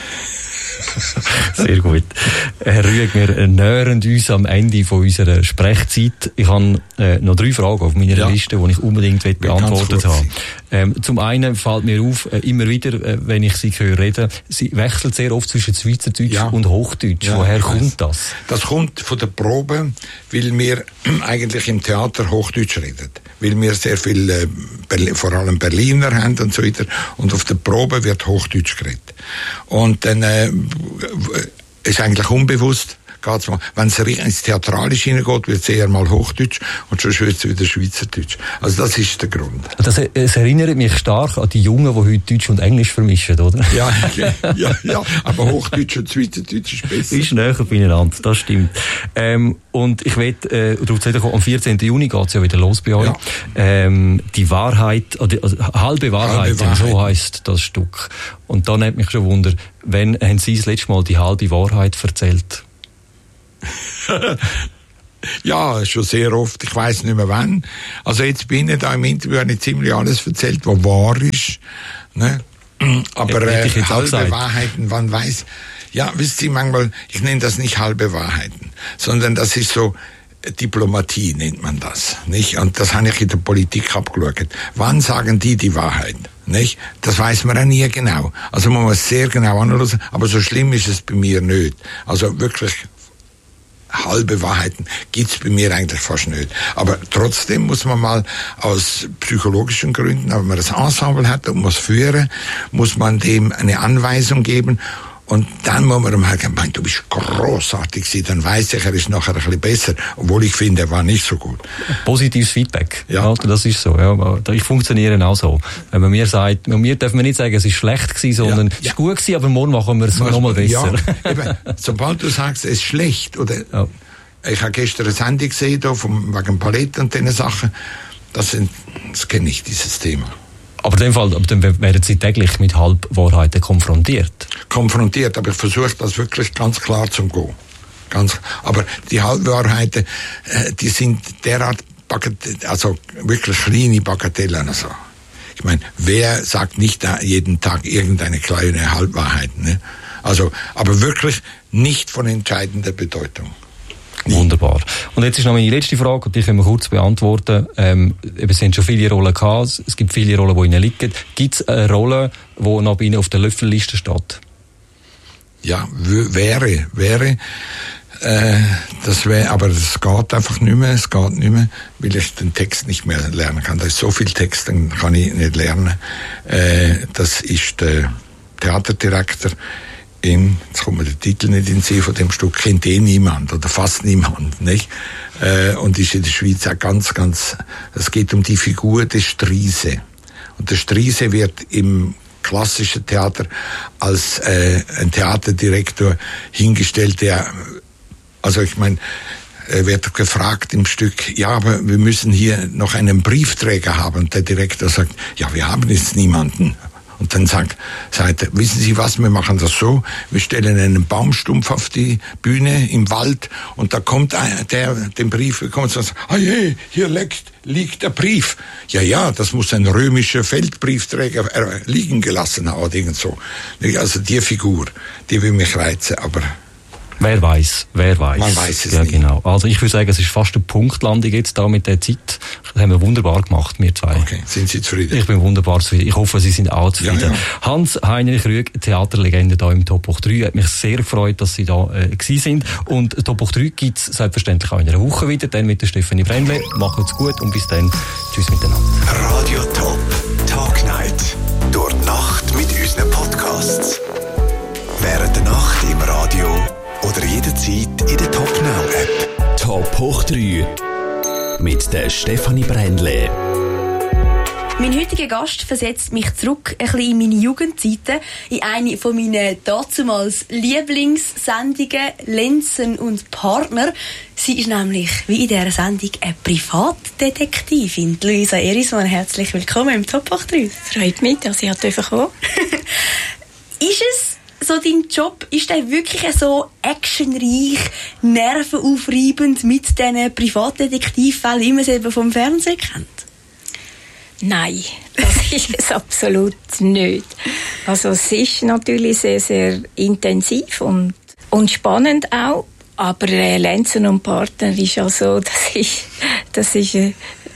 Sehr gut. Herr Rüegg, wir nähern uns am Ende von unserer Sprechzeit. Ich habe äh, noch drei Fragen auf meiner ja. Liste, die ich unbedingt beantwortet habe. Ähm, zum einen fällt mir auf, äh, immer wieder, äh, wenn ich Sie höre reden, Sie wechseln sehr oft zwischen Schweizerdeutsch ja. und Hochdeutsch. Ja, woher kommt das? Das kommt von der Probe, weil wir eigentlich im Theater Hochdeutsch reden. Weil wir sehr viel, äh, Berlin, vor allem Berliner haben und so weiter. Und auf der Probe wird Hochdeutsch geredet. Und dann äh, ist eigentlich unbewusst, geht's mal, wenn es ins Theatralische hineingeht, wird es eher mal Hochdeutsch und schon wird es wieder Schweizerdeutsch. Also das ist der Grund. Das, es erinnert mich stark an die Jungen, die heute Deutsch und Englisch vermischen, oder? Ja, ja, ja, aber Hochdeutsch und Schweizerdeutsch ist besser. Ist näher beieinander, das stimmt. Ähm, und ich will äh, darauf zu kommen, am vierzehnten Juni geht es ja wieder los bei euch. Ja. Ähm, die Wahrheit, oder, also halbe Wahrheit, halbe Wahrheit. So heisst das Stück. Und da nimmt mich schon Wunder, wann haben Sie das letzte Mal die halbe Wahrheit erzählt? Ja, schon sehr oft. Ich weiss nicht mehr wann. Also jetzt bin ich da im Interview, habe ich ziemlich alles erzählt, was wahr ist. Ne? Aber äh, halbe Wahrheiten, wann weiß. Ja, wisst ihr, manchmal, ich nenne das nicht halbe Wahrheiten, sondern das ist so, Diplomatie nennt man das, nicht? Und das habe ich in der Politik abgeschaut. Wann sagen die die Wahrheit, nicht? Das weiß man auch nie genau. Also man muss sehr genau anschauen, aber so schlimm ist es bei mir nicht. Also wirklich halbe Wahrheiten gibt's bei mir eigentlich fast nicht. Aber trotzdem muss man mal aus psychologischen Gründen, wenn man das Ensemble hat und muss führen, muss man dem eine Anweisung geben. Und dann muss man ihm halt sagen, du bist grossartig gewesen, dann weiss ich, er ist nachher ein bisschen besser, obwohl ich finde, er war nicht so gut. Positives Feedback, ja. Ja, das ist so. Ja. Ich funktioniere auch so. Wenn man mir sagt, mir darf man nicht sagen, es ist schlecht gewesen, sondern ja, ja. es ist gut gewesen, aber morgen machen wir es nochmal besser. Ja, eben, sobald du sagst, es ist schlecht, oder ja. Ich habe gestern eine Sendung gesehen, da, vom, wegen Palette und diesen Sachen, das, sind, das kenne ich, dieses Thema. Aber in dem Fall, aber dann werden Sie täglich mit Halbwahrheiten konfrontiert? Konfrontiert, aber ich versuche das wirklich ganz klar zu gehen. Ganz, aber die Halbwahrheiten, äh, die sind derart Bagatell, also wirklich kleine Bagatellen. Also. Ich meine, wer sagt nicht da jeden Tag irgendeine kleine Halbwahrheit? Ne? Also, aber wirklich nicht von entscheidender Bedeutung. Nie. Wunderbar. Und jetzt ist noch meine letzte Frage, und die können wir kurz beantworten. Ähm, es haben schon viele Rollen gehabt, es gibt viele Rollen, die Ihnen liegen. Gibt es eine Rolle, die noch bei Ihnen auf der Löffelliste steht? Ja, w- wäre, wäre. Äh, das wäre, aber es geht einfach nicht mehr, es geht nicht mehr, weil ich den Text nicht mehr lernen kann. Da ist so viel Text, den kann ich nicht lernen. Äh, das ist der Theaterdirektor. In, jetzt kommt mir der Titel nicht in den Sinn von dem Stück, kennt eh niemand oder fast niemand, nicht? Äh, und ist in der Schweiz auch ganz, ganz, es geht um die Figur des Striese. Und der Striese wird im klassischen Theater als äh, ein Theaterdirektor hingestellt, der, also ich meine, er wird gefragt im Stück, ja, aber wir müssen hier noch einen Briefträger haben. Und der Direktor sagt, ja, wir haben jetzt niemanden. Und dann sagt, sagt er, wissen Sie was, wir machen das so, wir stellen einen Baumstumpf auf die Bühne im Wald und da kommt einer, der den Brief bekommt und sagt, ah je, hier liegt, liegt der Brief. Ja, ja, das muss ein römischer Feldbriefträger liegen gelassen haben oder irgend so. Also die Figur, die will mich reizen, aber... Wer weiß, wer weiß. Man weiß es ja, nicht. Genau. Also ich würde sagen, es ist fast eine Punktlandung jetzt da mit der Zeit. Das haben wir wunderbar gemacht, wir zwei. Okay, sind Sie zufrieden? Ich bin wunderbar zufrieden. Ich hoffe, Sie sind auch zufrieden. Ja, ja. Hans-Heinrich Rüegg, Theaterlegende hier im Top hoch drei. Hat mich sehr gefreut, dass Sie da äh, gewesen sind. Und Top hoch drei gibt es selbstverständlich auch in einer Woche wieder, dann mit der Stefanie Brändle. Macht's gut und bis dann. Tschüss miteinander. Radio Top Tag Night. Durch die Nacht mit unseren Podcasts. Während der Nacht im Radio oder jederzeit in der Top Now App. Top hoch drei mit der Stefanie Brändle. Mein heutiger Gast versetzt mich zurück ein bisschen in meine Jugendzeiten, in eine von meinen dazumals Lieblingssendungen «Lenzen und Partner». Sie ist nämlich, wie in dieser Sendung, eine Privatdetektivin. Luisa Erismann, herzlich willkommen im Top hoch drei. Freut mich, dass ich kommen durfte. Ist es so dein Job, ist der wirklich so actionreich, nervenaufreibend mit diesen Privatdetektivfällen, wie man es eben vom Fernsehen kennt? Nein, das ist es absolut nicht. Also es ist natürlich sehr, sehr intensiv und, und spannend auch, aber äh, Lenzen und Partner ist also, das ist, das ist äh,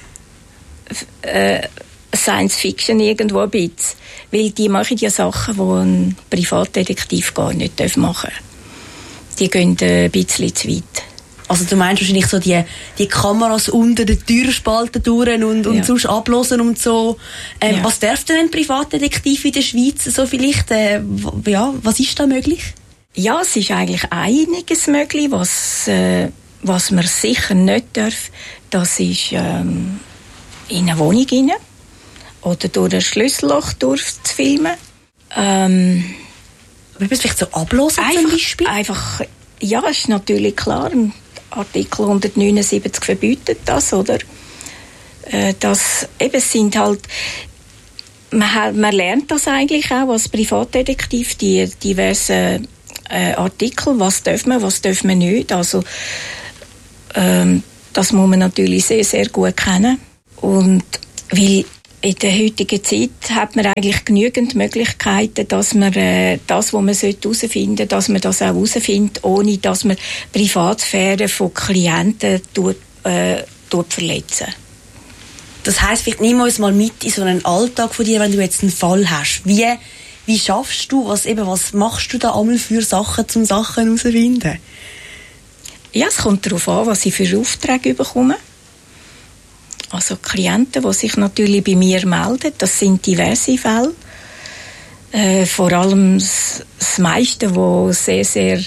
äh, Science Fiction irgendwo ein bisschen. Weil die machen ja Sachen, die ein Privatdetektiv gar nicht machen darf. Die gehen ein bisschen zu weit. Also du meinst wahrscheinlich so die, die Kameras unter den Türspalten durch und, und ja. sonst ablosen und so. Ähm, ja. Was darf denn ein Privatdetektiv in der Schweiz so vielleicht? Äh, w- ja, was ist da möglich? Ja, es ist eigentlich einiges möglich, was, äh, was man sicher nicht darf. Das ist ähm, in eine Wohnung rein. Oder durch ein Schlüsselloch durchzufilmen. Ähm, Wie vielleicht so ablosen zum Beispiel? Einfach, ja, ist natürlich klar. Artikel hundertneunundsiebzig verbietet das, oder? Äh, das eben sind halt, man, man lernt das eigentlich auch als Privatdetektiv, die diversen äh, Artikel, was darf man, was darf man nicht. Also Ähm, das muss man natürlich sehr, sehr gut kennen. Und weil in der heutigen Zeit hat man eigentlich genügend Möglichkeiten, dass man äh, das, was man herausfinden sollte, dass man das auch herausfindet, ohne dass man die Privatsphäre von Klienten tut, äh, tut verletzen. Das heisst, vielleicht nimm uns mal mit in so einen Alltag von dir, wenn du jetzt einen Fall hast. Wie, wie schaffst du, was, eben, was machst du da einmal für Sachen, um Sachen herauszufinden? Ja, es kommt darauf an, was ich für Aufträge bekomme. Also Klienten, die sich natürlich bei mir melden, das sind diverse Fälle. Äh, vor allem das, das meiste, was sehr, sehr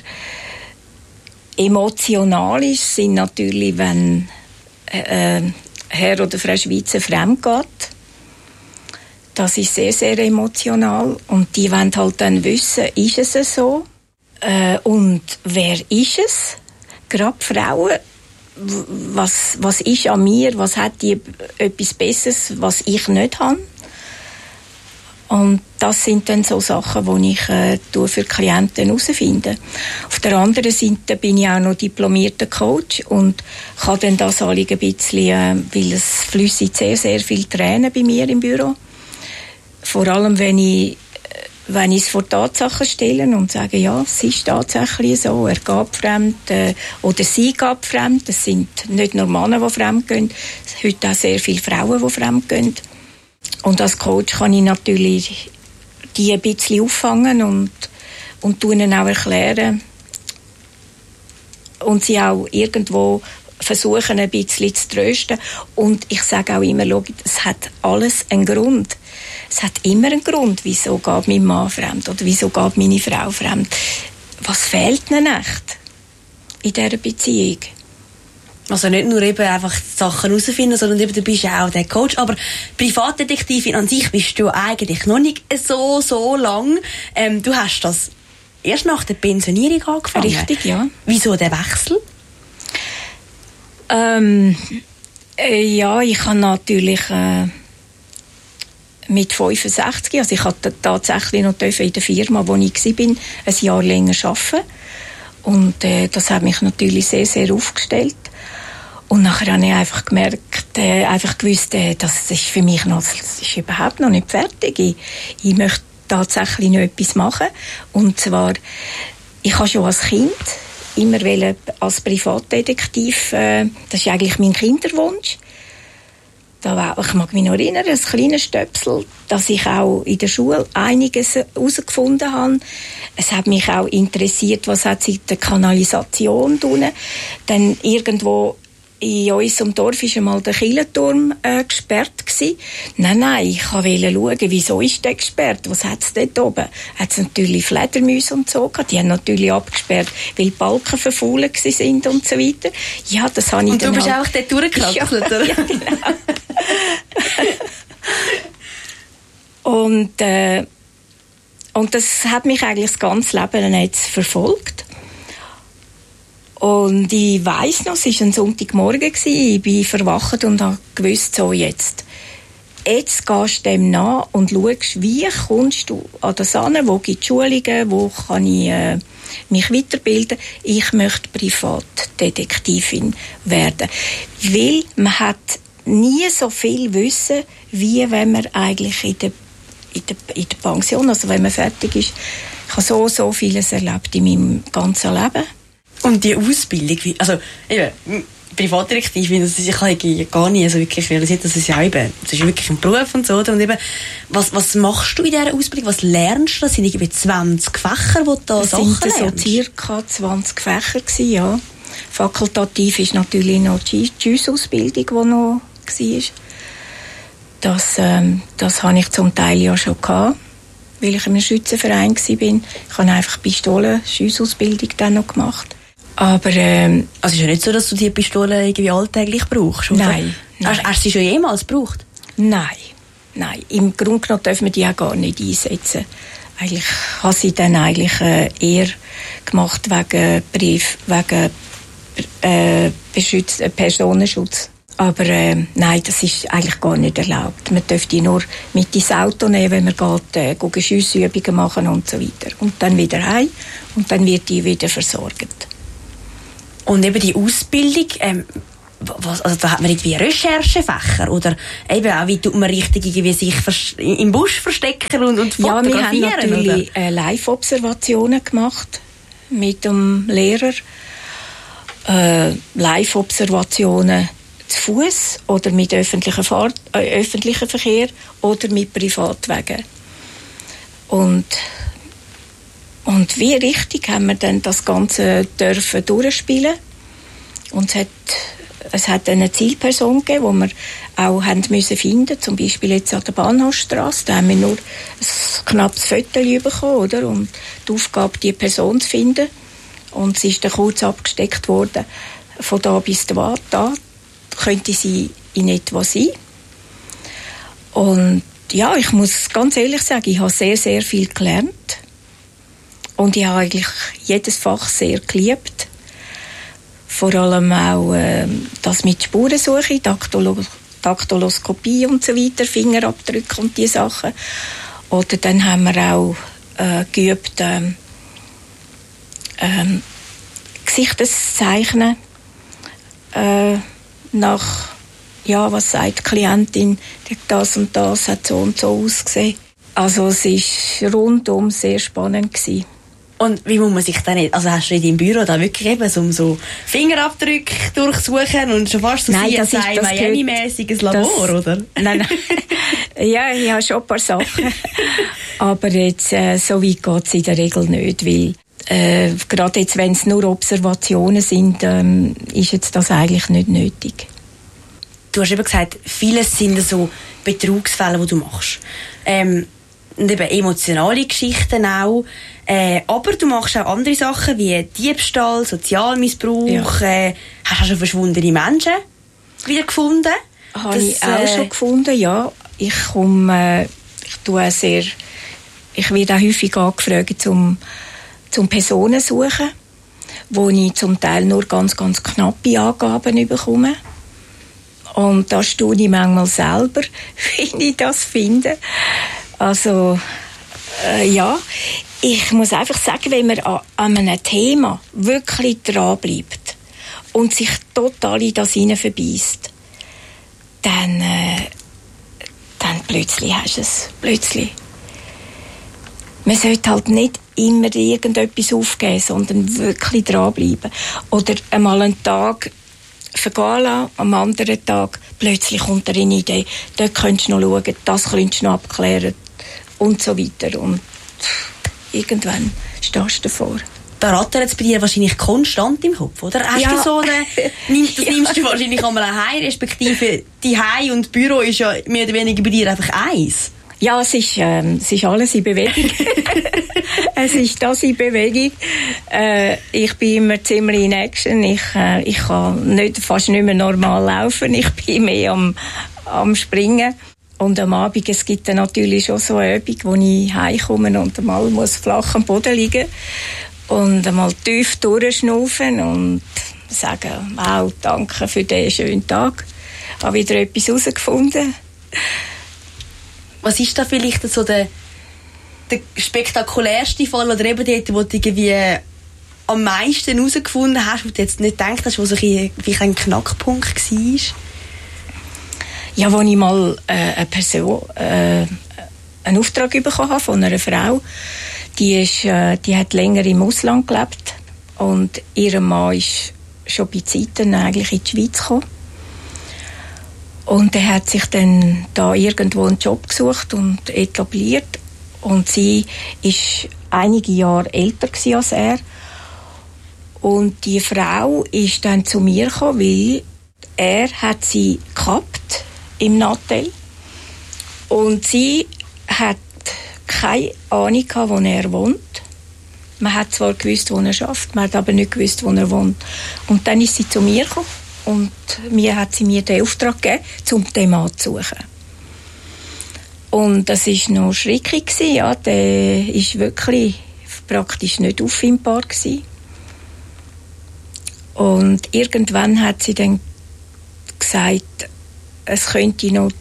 emotional ist, sind natürlich, wenn äh, Herr oder Frau Schweizer fremd geht. Das ist sehr, sehr emotional. Und die wollen halt dann wissen, ist es so? Äh, und wer ist es? Gerade Frauen. Was, was ist an mir, was hat die etwas Besseres, was ich nicht habe. Und das sind dann so Sachen, die ich äh, für Klienten herausfinde. Auf der anderen Seite bin ich auch noch diplomierter Coach und kann dann das Anliegen ein bisschen, äh, weil es fließt sehr, sehr viel Tränen bei mir im Büro. Vor allem, wenn ich wenn ich es vor Tatsachen stelle und sage, ja, es ist tatsächlich so, er geht fremd äh, oder sie geht fremd, das sind nicht nur Männer, die fremd gehen, es sind heute auch sehr viele Frauen, die fremd gehen. Und als Coach kann ich natürlich die ein bisschen auffangen und, und ihnen auch erklären und sie auch irgendwo versuchen, ein bisschen zu trösten. Und ich sage auch immer, schau, es hat alles einen Grund. Es hat immer einen Grund, wieso geht mein Mann fremd oder wieso geht meine Frau fremd. Was fehlt ihnen echt in dieser Beziehung? Also nicht nur eben einfach Sachen herausfinden, sondern eben, du bist ja auch der Coach. Aber Privatdetektivin an sich bist du eigentlich noch nicht so, so lang. Ähm, du hast das erst nach der Pensionierung angefangen. Richtig, ja. Wieso der Wechsel? Ähm, äh, ja, ich habe natürlich äh, mit fünfundsechzig, also ich hatte tatsächlich noch in der Firma, wo ich war, ein Jahr länger arbeiten. Und äh, das hat mich natürlich sehr, sehr aufgestellt. Und nachher habe ich einfach gemerkt, äh, einfach gewusst, äh, das ist für mich noch, das ist überhaupt noch nicht fertig. Ich, ich möchte tatsächlich noch etwas machen. Und zwar, ich habe schon als Kind immer wollen, als Privatdetektiv, äh, das ist eigentlich mein Kinderwunsch. Da war, ich mag mich noch erinnern, als kleiner Stöpsel, dass ich auch in der Schule einiges herausgefunden habe. Es hat mich auch interessiert, was hat sich in der Kanalisation tun. Dann irgendwo in unserem Dorf war einmal der Kirchenturm äh, gesperrt gewesen. Nein, nein, ich wollte schauen, wieso ist der gesperrt? Was hat es dort oben? Hat es natürlich Fledermäuse und so gehabt. Die haben natürlich abgesperrt, weil die Balken verfault sind und so weiter. Ja, das habe ich und dann du bist halt auch dort durchgekraxelt, oder? Ja, genau. und, äh, und das hat mich eigentlich das ganze Leben jetzt verfolgt. Und ich weiss noch, es war ein Sonntagmorgen, ich bin verwacht und habe gewusst, so jetzt. Jetzt gehst du dem nach und schaust, wie kommst du an das an, wo gibt es Schulungen, wo kann ich äh, mich weiterbilden. Ich möchte Privatdetektivin werden. Weil man hat nie so viel Wissen, wie wenn man eigentlich in der, in der, in der Pension, also wenn man fertig ist. Ich habe so, so vieles erlebt in meinem ganzen Leben. Und die Ausbildung, also eben, Privatdetektivin, das ist, ich habe gar nie so wirklich realisiert, dass es ja eben, das ist wirklich ein Beruf und so, und eben, was, was machst du in dieser Ausbildung, was lernst du, das sind irgendwie zwanzig Fächer, wo du da das Sachen sind lernst? so circa zwanzig Fächer gewesen, ja. Fakultativ ist natürlich noch die Schiussausbildung, die noch war. Das, ähm, das habe ich zum Teil ja schon gehabt, weil ich in einem Schützenverein war. Ich habe einfach Pistolen-Schiussausbildung dann noch gemacht. Aber, ähm, also ist ja nicht so, dass du die Pistole irgendwie alltäglich brauchst, oder? Nein. nein. Hast, hast du sie schon jemals gebraucht? Nein. Nein. Im Grunde genommen dürfen wir die auch gar nicht einsetzen. Eigentlich habe sie dann eigentlich äh, eher gemacht wegen Brief, wegen äh, Beschütz, äh, Personenschutz. Aber äh, nein, das ist eigentlich gar nicht erlaubt. Man dürfte die nur mit ins Auto nehmen, wenn man geht, äh, gehen Schiessübungen machen und so weiter. Und dann wieder heim und dann wird die wieder versorgt. Und eben die Ausbildung, ähm, was, also da hat man irgendwie Recherchefächer oder eben auch, wie tut man richtig irgendwie sich im Busch verstecken und, und fotografieren? Ja, wir haben natürlich äh, Live-Observationen gemacht mit dem Lehrer. Äh, Live-Observationen zu Fuß oder mit öffentlichem Fahr- äh, öffentlichem Verkehr oder mit Privatwegen. Und, und wie richtig haben wir dann das Ganze dürfen durchspielen. Und es hat, es hat eine Zielperson gegeben, die wir auch haben müssen finden. Zum Beispiel jetzt an der Bahnhofstrasse. Da haben wir nur ein knappes Foto bekommen, oder? Und die Aufgabe, die Person zu finden. Und sie ist dann kurz abgesteckt worden. Von da bis da, da könnte sie in etwa sein. Und ja, ich muss ganz ehrlich sagen, ich habe sehr, sehr viel gelernt. Und ich habe eigentlich jedes Fach sehr geliebt. Vor allem auch äh, das mit Spurensuche, Daktolo- Daktoloskopie und so weiter, Fingerabdrücke und diese Sachen. Oder dann haben wir auch äh, geübt, äh, ähm, Gesichtszeichnen äh, nach, ja, was sagt die Klientin, das und das hat so und so ausgesehen. Also es war rundum sehr spannend gewesen. Und wie muss man sich dann nicht, also hast du in deinem Büro da wirklich eben so, so Fingerabdrücke durchsuchen und schon fast so nein, C S I Miami-mäßiges Labor, das, oder? Nein, nein. Ja, ich habe schon ein paar Sachen. Aber jetzt, äh, so weit geht es in der Regel nicht, weil äh, gerade jetzt, wenn es nur Observationen sind, ähm, ist jetzt das eigentlich nicht nötig. Du hast eben gesagt, vieles sind so Betrugsfälle, die du machst. Ähm, und eben emotionale Geschichten auch. Äh, aber du machst auch andere Sachen wie Diebstahl, Sozialmissbrauch. Ja. Äh, hast du schon verschwundene Menschen wieder gefunden? Habe das, ich auch äh, schon gefunden, ja. Ich komme, äh, ich tue sehr, ich werde auch häufig angefragt zum, zum Personen suchen, wo ich zum Teil nur ganz, ganz knappe Angaben bekomme. Und da staune ich manchmal selber, wie ich das finde. Also, äh, ja, ich muss einfach sagen, wenn man an, an einem Thema wirklich dranbleibt und sich total in das hinein verbeißt, dann, äh, dann plötzlich hast du es. Plötzlich. Man sollte halt nicht immer irgendetwas aufgeben, sondern wirklich dranbleiben. Oder einmal einen Tag vergehen lassen, am anderen Tag plötzlich kommt eine Idee, dort könntest du noch schauen, das könntest du noch abklären und so weiter. Und irgendwann stehst du davor. Da rattert es bei dir wahrscheinlich konstant im Kopf, oder? Hast ja. du so eine, nimmst, das ja. nimmst du wahrscheinlich einmal heim, respektive die Heim und Büro ist ja mehr oder weniger bei dir einfach eins. Ja, es ist, ähm, es ist alles in Bewegung. Es ist das in Bewegung. Äh, ich bin immer ziemlich in Action. Ich, äh, ich kann nicht, fast nicht mehr normal laufen. Ich bin mehr am, am Springen. Und am Abend, es gibt dann natürlich schon so eine Übung, wo ich heimkomme und einmal muss flach am Boden liegen und einmal tief durchschnaufen und sagen, wow, danke für diesen schönen Tag. Ich habe wieder etwas herausgefunden. Was ist da vielleicht so der, der spektakulärste Fall oder eben dort, wo du irgendwie am meisten herausgefunden hast, wo du jetzt nicht gedacht hast, wo so ein, ein Knackpunkt war? Ja, als ich mal äh, eine Person, äh, einen Auftrag bekommen habe von einer Frau, die, ist, äh, die hat länger im Ausland gelebt und ihr Mann ist schon bei Zeiten eigentlich in die Schweiz gekommen. Und er hat sich dann da irgendwo einen Job gesucht und etabliert. Und sie ist einige Jahre älter als er. Und die Frau ist dann zu mir gekommen, weil er hat sie gehabt im Nattel. Und sie hat keine Ahnung gehabt, wo er wohnt. Man hat zwar gewusst, wo er schafft, man hat aber nicht gewusst, wo er wohnt. Und dann ist sie zu mir gekommen. Und mir hat sie mir den Auftrag gegeben, um den Mann zu suchen. Und das war noch schrecklich. Ja. Der war wirklich praktisch nicht auffindbar. Und irgendwann hat sie dann gesagt, es könnte noch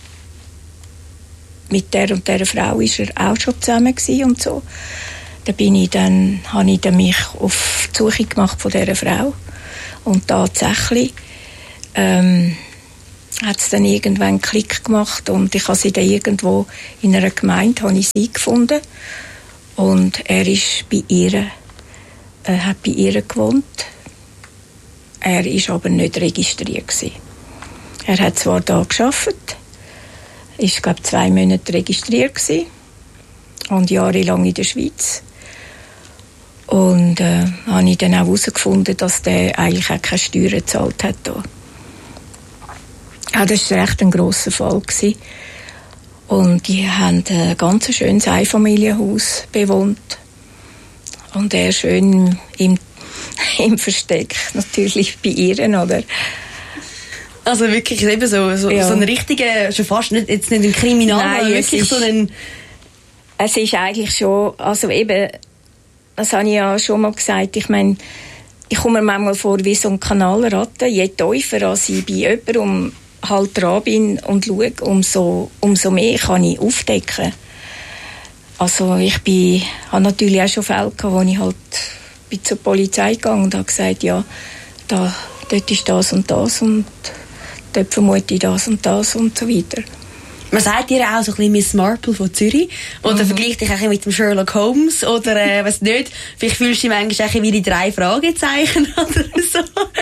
mit der und der Frau ist er auch schon zusammen gewesen und so. Da bin ich dann, habe ich dann mich auf die Suche gemacht von dieser Frau. Und tatsächlich ähm, hat es dann irgendwann einen Klick gemacht und ich habe sie dann irgendwo in einer Gemeinde habe ich sie gefunden und er ist bei ihr, äh, hat bei ihr gewohnt. Er ist aber nicht registriert gewesen. Er hat zwar da gearbeitet, ist glaube zwei Monate registriert gewesen und jahrelang in der Schweiz. Und äh, habe ich dann auch herausgefunden, dass der eigentlich auch keine Steuern gezahlt hat. Da. Ja, das war echt ein grosser Fall gewesen. Und die haben ein ganz schönes Einfamilienhaus bewohnt. Und er schön im, im Versteck, natürlich bei ihr, oder? Also wirklich eben so, so, ja. so ein richtiger, schon fast nicht, jetzt nicht ein Kriminal, Nein, aber wirklich ist, so ein... Es ist eigentlich schon, also eben, das habe ich ja schon mal gesagt, ich meine, ich komme mir manchmal vor wie so ein Kanalratte, je tiefer als ich bei jemandem halt dran bin und schaue, umso, umso mehr kann ich aufdecken. Also ich bin, habe natürlich auch schon Fälle gehabt, wo ich halt bin zur Polizei gegangen und habe gesagt, ja, da, dort ist das und das und dort vermute ich das und das und so weiter. Man sagt dir auch so ein bisschen Miss Marple von Zürich. Oder mhm. vergleicht dich auch mit dem Sherlock Holmes. Oder, äh, weiss nicht, vielleicht fühlst du dich manchmal auch wie die drei Fragezeichen oder so.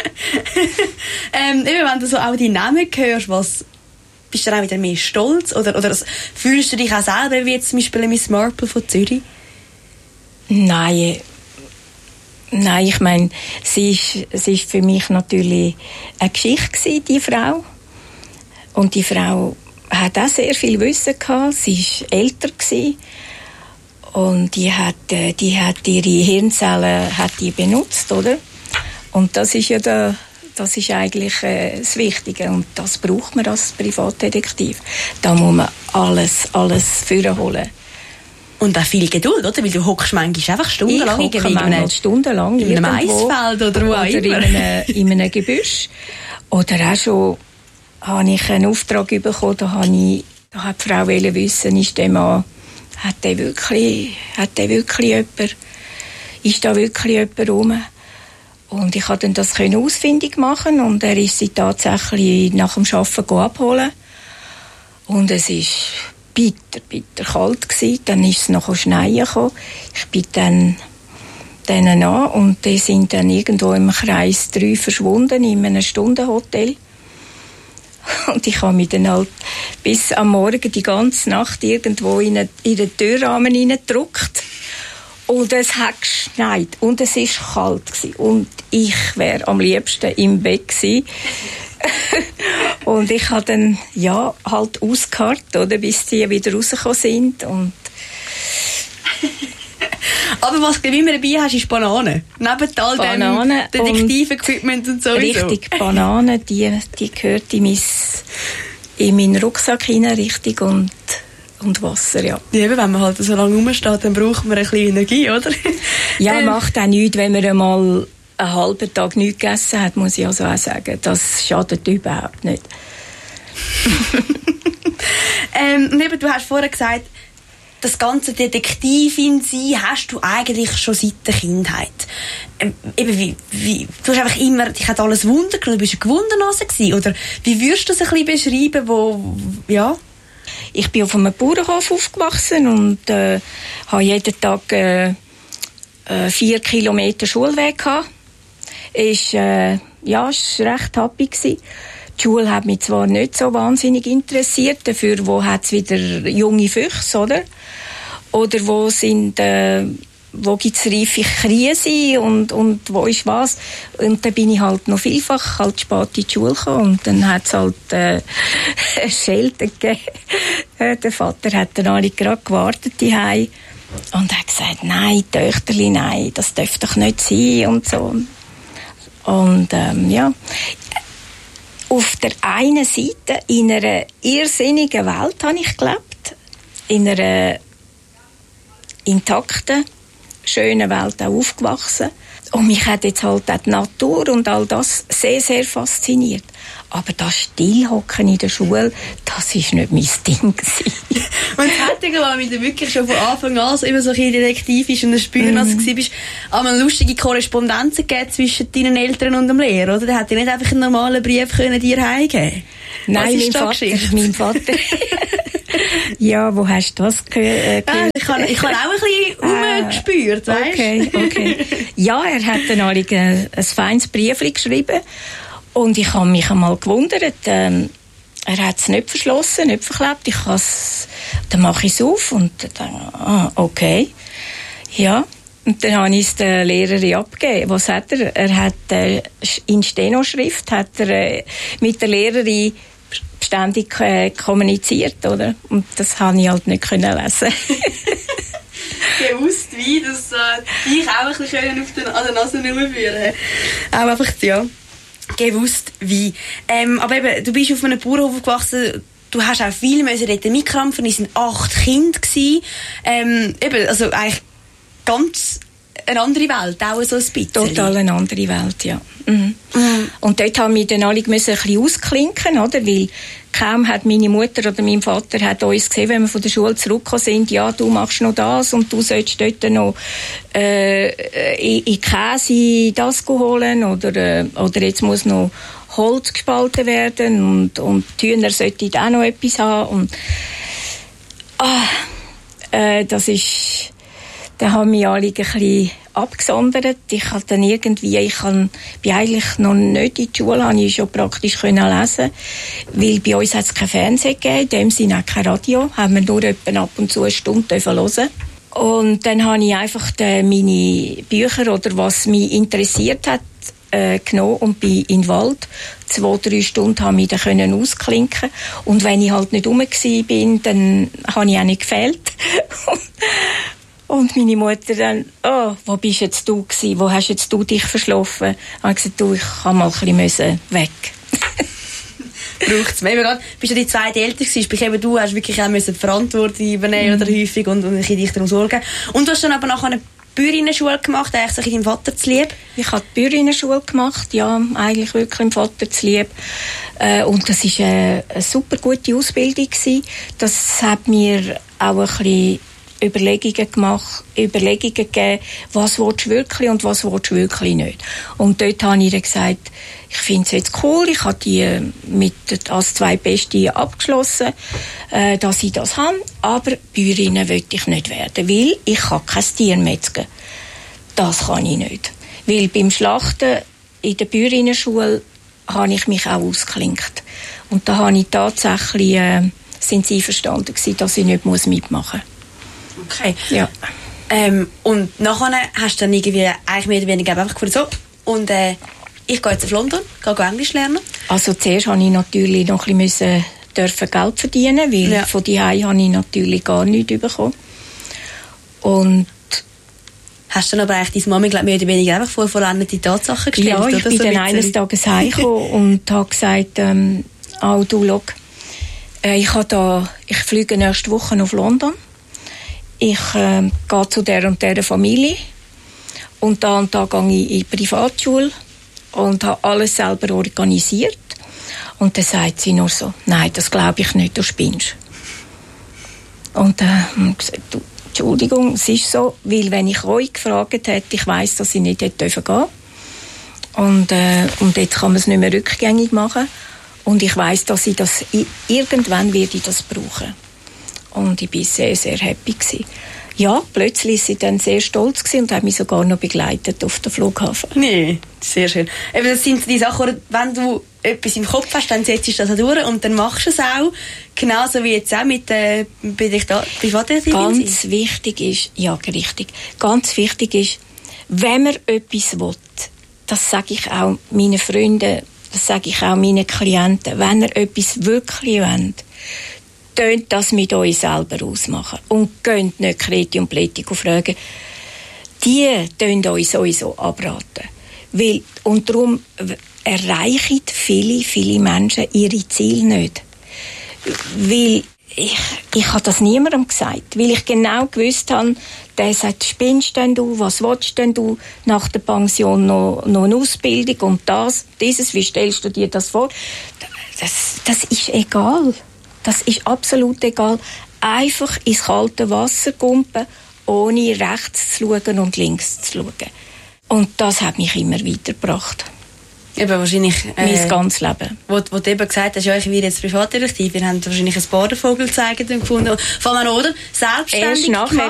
ähm, eben, wenn du so auch die Namen hörst, was, bist du dann auch wieder mehr stolz? Oder, oder fühlst du dich auch selber wie jetzt zum Beispiel Miss Marple von Zürich? Nein. Nein, ich meine, sie ist, sie ist für mich natürlich eine Geschichte gewesen, die Frau. Und die Frau hat auch sehr viel Wissen gehabt. Sie war älter gewesen. Und die hat, die hat ihre Hirnzellen hat die benutzt, oder? Und das ist ja der, das ist eigentlich äh, das Wichtige. Und das braucht man als Privatdetektiv. Da muss man alles, alles vorholen. Und auch viel Geduld, oder? Weil du hockst manchmal einfach stundenlang ich hocke manchmal stundenlang in einem Maisfeld oder wo auch immer. Oder in einem, in einem Gebüsch. Oder auch schon habe ich einen Auftrag bekommen, da, habe ich, da hat die Frau wissen, ist der Mann, hat der wirklich, hat der wirklich jemand, ist da wirklich jemand rum? Und ich konnte das ausfindig machen und er ist sie tatsächlich nach dem Arbeiten abholen. Und es war bitter, bitter kalt gewesen. Dann ist es noch schneien gekommen. Ich bin dann denen an und die sind dann irgendwo im Kreis drei verschwunden in einem Stundenhotel. Und ich habe mich dann halt bis am Morgen die ganze Nacht irgendwo in, eine, in den Türrahmen hineingedrückt. Und es hat geschneit und es war kalt gewesen. Und ich wäre am liebsten im Bett gewesen. Und ich habe dann, ja, halt ausgeharrt, oder, bis sie wieder rausgekommen sind. Und aber was du immer dabei hast, ist Bananen. Neben all Bananen dem Detektiv-Equipment und so. Richtig, Bananen, die, die gehört in, mein, in meinen Rucksack hinein, richtig, und, und Wasser, ja. Ja, eben, wenn man halt so lange rumsteht, dann braucht man ein bisschen Energie, oder? Ja, ähm, macht auch nichts, wenn man einmal einen halben Tag nichts gegessen hat, muss ich also auch sagen. Das schadet überhaupt nicht. ähm, und eben, du hast vorher gesagt, das ganze Detektivin sein hast du eigentlich schon seit der Kindheit. Ähm, eben wie, wie, du hast einfach immer, dich hat alles Wunder genommen, du bist eine Gewundernase gewesen, oder wie würdest du das ein bisschen beschreiben, wo, ja? Ich bin auf einem Bauernhof aufgewachsen und äh, habe jeden Tag äh, äh, vier Kilometer Schulweg gehabt. Ist, äh, ja, es war recht happy gewesen. Die Schule hat mich zwar nicht so wahnsinnig interessiert, dafür wo hat es wieder junge Füchse, oder? Oder wo sind, äh, wo gibt's reife Krise und, und wo ist was? Und dann bin ich halt noch vielfach halt spät in die Schule gekommen und dann hat's halt, äh, Schelte gegeben. Der Vater hat dann alle gerade gewartet die Hause und hat gesagt, nein, Töchterli, nein, das darf doch nicht sein und so. Und, ähm, ja. Auf der einen Seite in einer irrsinnigen Welt habe ich gelebt. In einer intakten, schönen Welt auch aufgewachsen. Und mich hat jetzt halt auch die Natur und all das sehr, sehr fasziniert. Aber das Stillhocken in der Schule, das war nicht mein Ding gewesen. Und es hat ja mit dir wirklich schon von Anfang an so immer so ein bisschen detektiv ist und ein Spüren, als du warst, einmal lustige Korrespondenzen gegeben zwischen deinen Eltern und dem Lehrer, oder? Der hat dir nicht einfach einen normalen Brief können dir heimgeben. Nein, mein Vater, mein Vater. Ja, wo hast du das gehört? Ah, ich habe ich hab auch ein bisschen ah, umgespürt, weißt du? Okay, okay. Ja, er hat dann ein, ein feines Briefchen geschrieben und ich habe mich einmal gewundert, ähm, er hat es nicht verschlossen, nicht verklebt. Ich dann mache ich es auf und dann, ah, okay. Ja, und dann habe ich es der Lehrerin abgegeben. Was hat er? Er hat äh, in Stenoschrift hat er äh, mit der Lehrerin ständig äh, kommuniziert, oder? Und das habe ich halt nicht können lesen. Gewusst, wie das äh, dich auch ein bisschen auf den, an der Nase rumführen. Auch einfach, ja, gewusst, wie. Ähm, aber eben, du bist auf einem Bauernhof aufgewachsen, du hast auch viel müssen dort mitkämpfen, es waren acht Kinder gewesen. Ähm, eben, also eigentlich ganz eine andere Welt, auch so ein bisschen. Total eine andere Welt, ja. Mhm. Mhm. Und dort haben wir dann alle ein bisschen ausklinken, oder? Weil kaum hat meine Mutter oder mein Vater hat uns gesehen, wenn wir von der Schule zurückgekommen sind, ja, du machst noch das und du sollst dort noch äh, in, in Käse das holen oder, äh, oder jetzt muss noch Holz gespalten werden und, und die Hühner sollten auch noch etwas haben. Und, ah, äh, das ist... Da haben wir alle ein bisschen abgesondert. Ich habe dann irgendwie, ich kann, bin eigentlich noch nicht in die Schule, habe ich schon praktisch können lesen, weil bei uns hat es kein Fernsehen gegeben, in dem Sinne auch kein Radio, haben wir nur etwa ab und zu eine Stunde hören. Und dann habe ich einfach die, meine Bücher oder was mich interessiert hat, äh, genommen und bin in den Wald. Zwei, drei Stunden habe ich dann können ausklinken. Und wenn ich halt nicht rum war, bin, dann habe ich auch nicht gefehlt. Und meine Mutter dann, oh, wo bist jetzt du gewesen? Wo hast jetzt du dich verschlafen? Ich habe gesagt, du, ich kann mal ein bisschen weg. Braucht es mehr. Du bist ja die zweite Älter gewesen, sprich eben du hast wirklich auch die Verantwortung übernehmen mhm. oder häufig und, und ein bisschen dich darum sorgen. Und du hast dann aber nachher eine Bäuerinnenschule gemacht, eigentlich so deinem Vater zu lieb? Ich habe die Bäuerinnenschule gemacht, ja, eigentlich wirklich dem Vater zu lieb. Äh, und das war eine, eine super gute Ausbildung gewesen. Das hat mir auch ein bisschen Überlegungen gemacht, Überlegungen gegeben, was willst du wirklich und was willst du wirklich nicht. Und dort habe ich dann gesagt, ich finde es jetzt cool, ich habe die mit als zwei Beste abgeschlossen, äh, dass ich das habe, aber Bäuerin will ich nicht werden, weil ich kann kein Tier metzgen. Das kann ich nicht. Weil beim Schlachten in der Bäuerinnenschule habe ich mich auch ausgeklinkt. Und da habe ich tatsächlich, äh, sind sie einverstanden gewesen, dass ich nicht mitmachen muss. Okay. Ja. Ähm, und nachher hast du dann irgendwie eigentlich mehr oder weniger einfach gefunden, so, und äh, ich gehe jetzt auf London, gehe Englisch lernen. Also zuerst musste ich natürlich noch ein bisschen dürfen Geld verdienen, weil ja. von daheim habe ich natürlich gar nichts bekommen. Und hast du dann aber eigentlich deine Mami, glaube ich, mehr oder weniger einfach vor vollendete Tatsachen gestellt? Ja, ich oder? bin so dann eines Tages heimgekommen und habe gesagt, ähm, oh, du, schau, äh, ich, da, ich fliege nächste Woche auf London. Ich äh, gehe zu der und der Familie und da und da gehe ich in die Privatschule und habe alles selber organisiert. Und dann sagt sie nur so, nein, das glaube ich nicht, du spinnst. Und dann äh, habe ich gesagt, du, Entschuldigung, es ist so, weil wenn ich euch gefragt hätte, ich weiss, dass ich nicht hätte gehen dürfen. Und, äh, und jetzt kann man es nicht mehr rückgängig machen. Und ich weiss, dass ich das, irgendwann werde ich das brauchen. Und ich war sehr, sehr happy gewesen. Ja, plötzlich war sie dann sehr stolz gewesen und hat mich sogar noch begleitet auf den Flughafen. Nee, sehr schön. Eben, das sind die Sachen, wenn du etwas im Kopf hast, dann setzt du das auch durch und dann machst du es auch. Genauso wie jetzt auch mit der äh, Privatdetektivin. Ganz wichtig ist, ja, richtig, ganz wichtig ist, wenn man etwas will, das sage ich auch meinen Freunden, das sage ich auch meinen Klienten, wenn ihr etwas wirklich wollt, tönt das mit euch selber ausmachen. Und könnt nicht Kreti und Pleti fragen. Die tönt euch sowieso abraten. Weil, und darum erreichen viele, viele Menschen ihre Ziele nicht. Weil ich, ich habe das niemandem gesagt, weil ich genau gewusst habe, der sagt, spinnst denn du, was willst denn du nach der Pension noch, noch eine Ausbildung und das, dieses, wie stellst du dir das vor? Das, das ist egal. Das ist absolut egal. Einfach ins kalte Wasser kumpen, ohne rechts zu schauen und links zu schauen. Und das hat mich immer weitergebracht. Eben wahrscheinlich... Äh, mein ganzes Leben. Wo, wo du eben gesagt hast, ja, ich werde jetzt Privatdetektiv, wir haben wahrscheinlich ein Badenvogelzeichen gefunden. Vor allem, oder? Selbstständig Erst nachher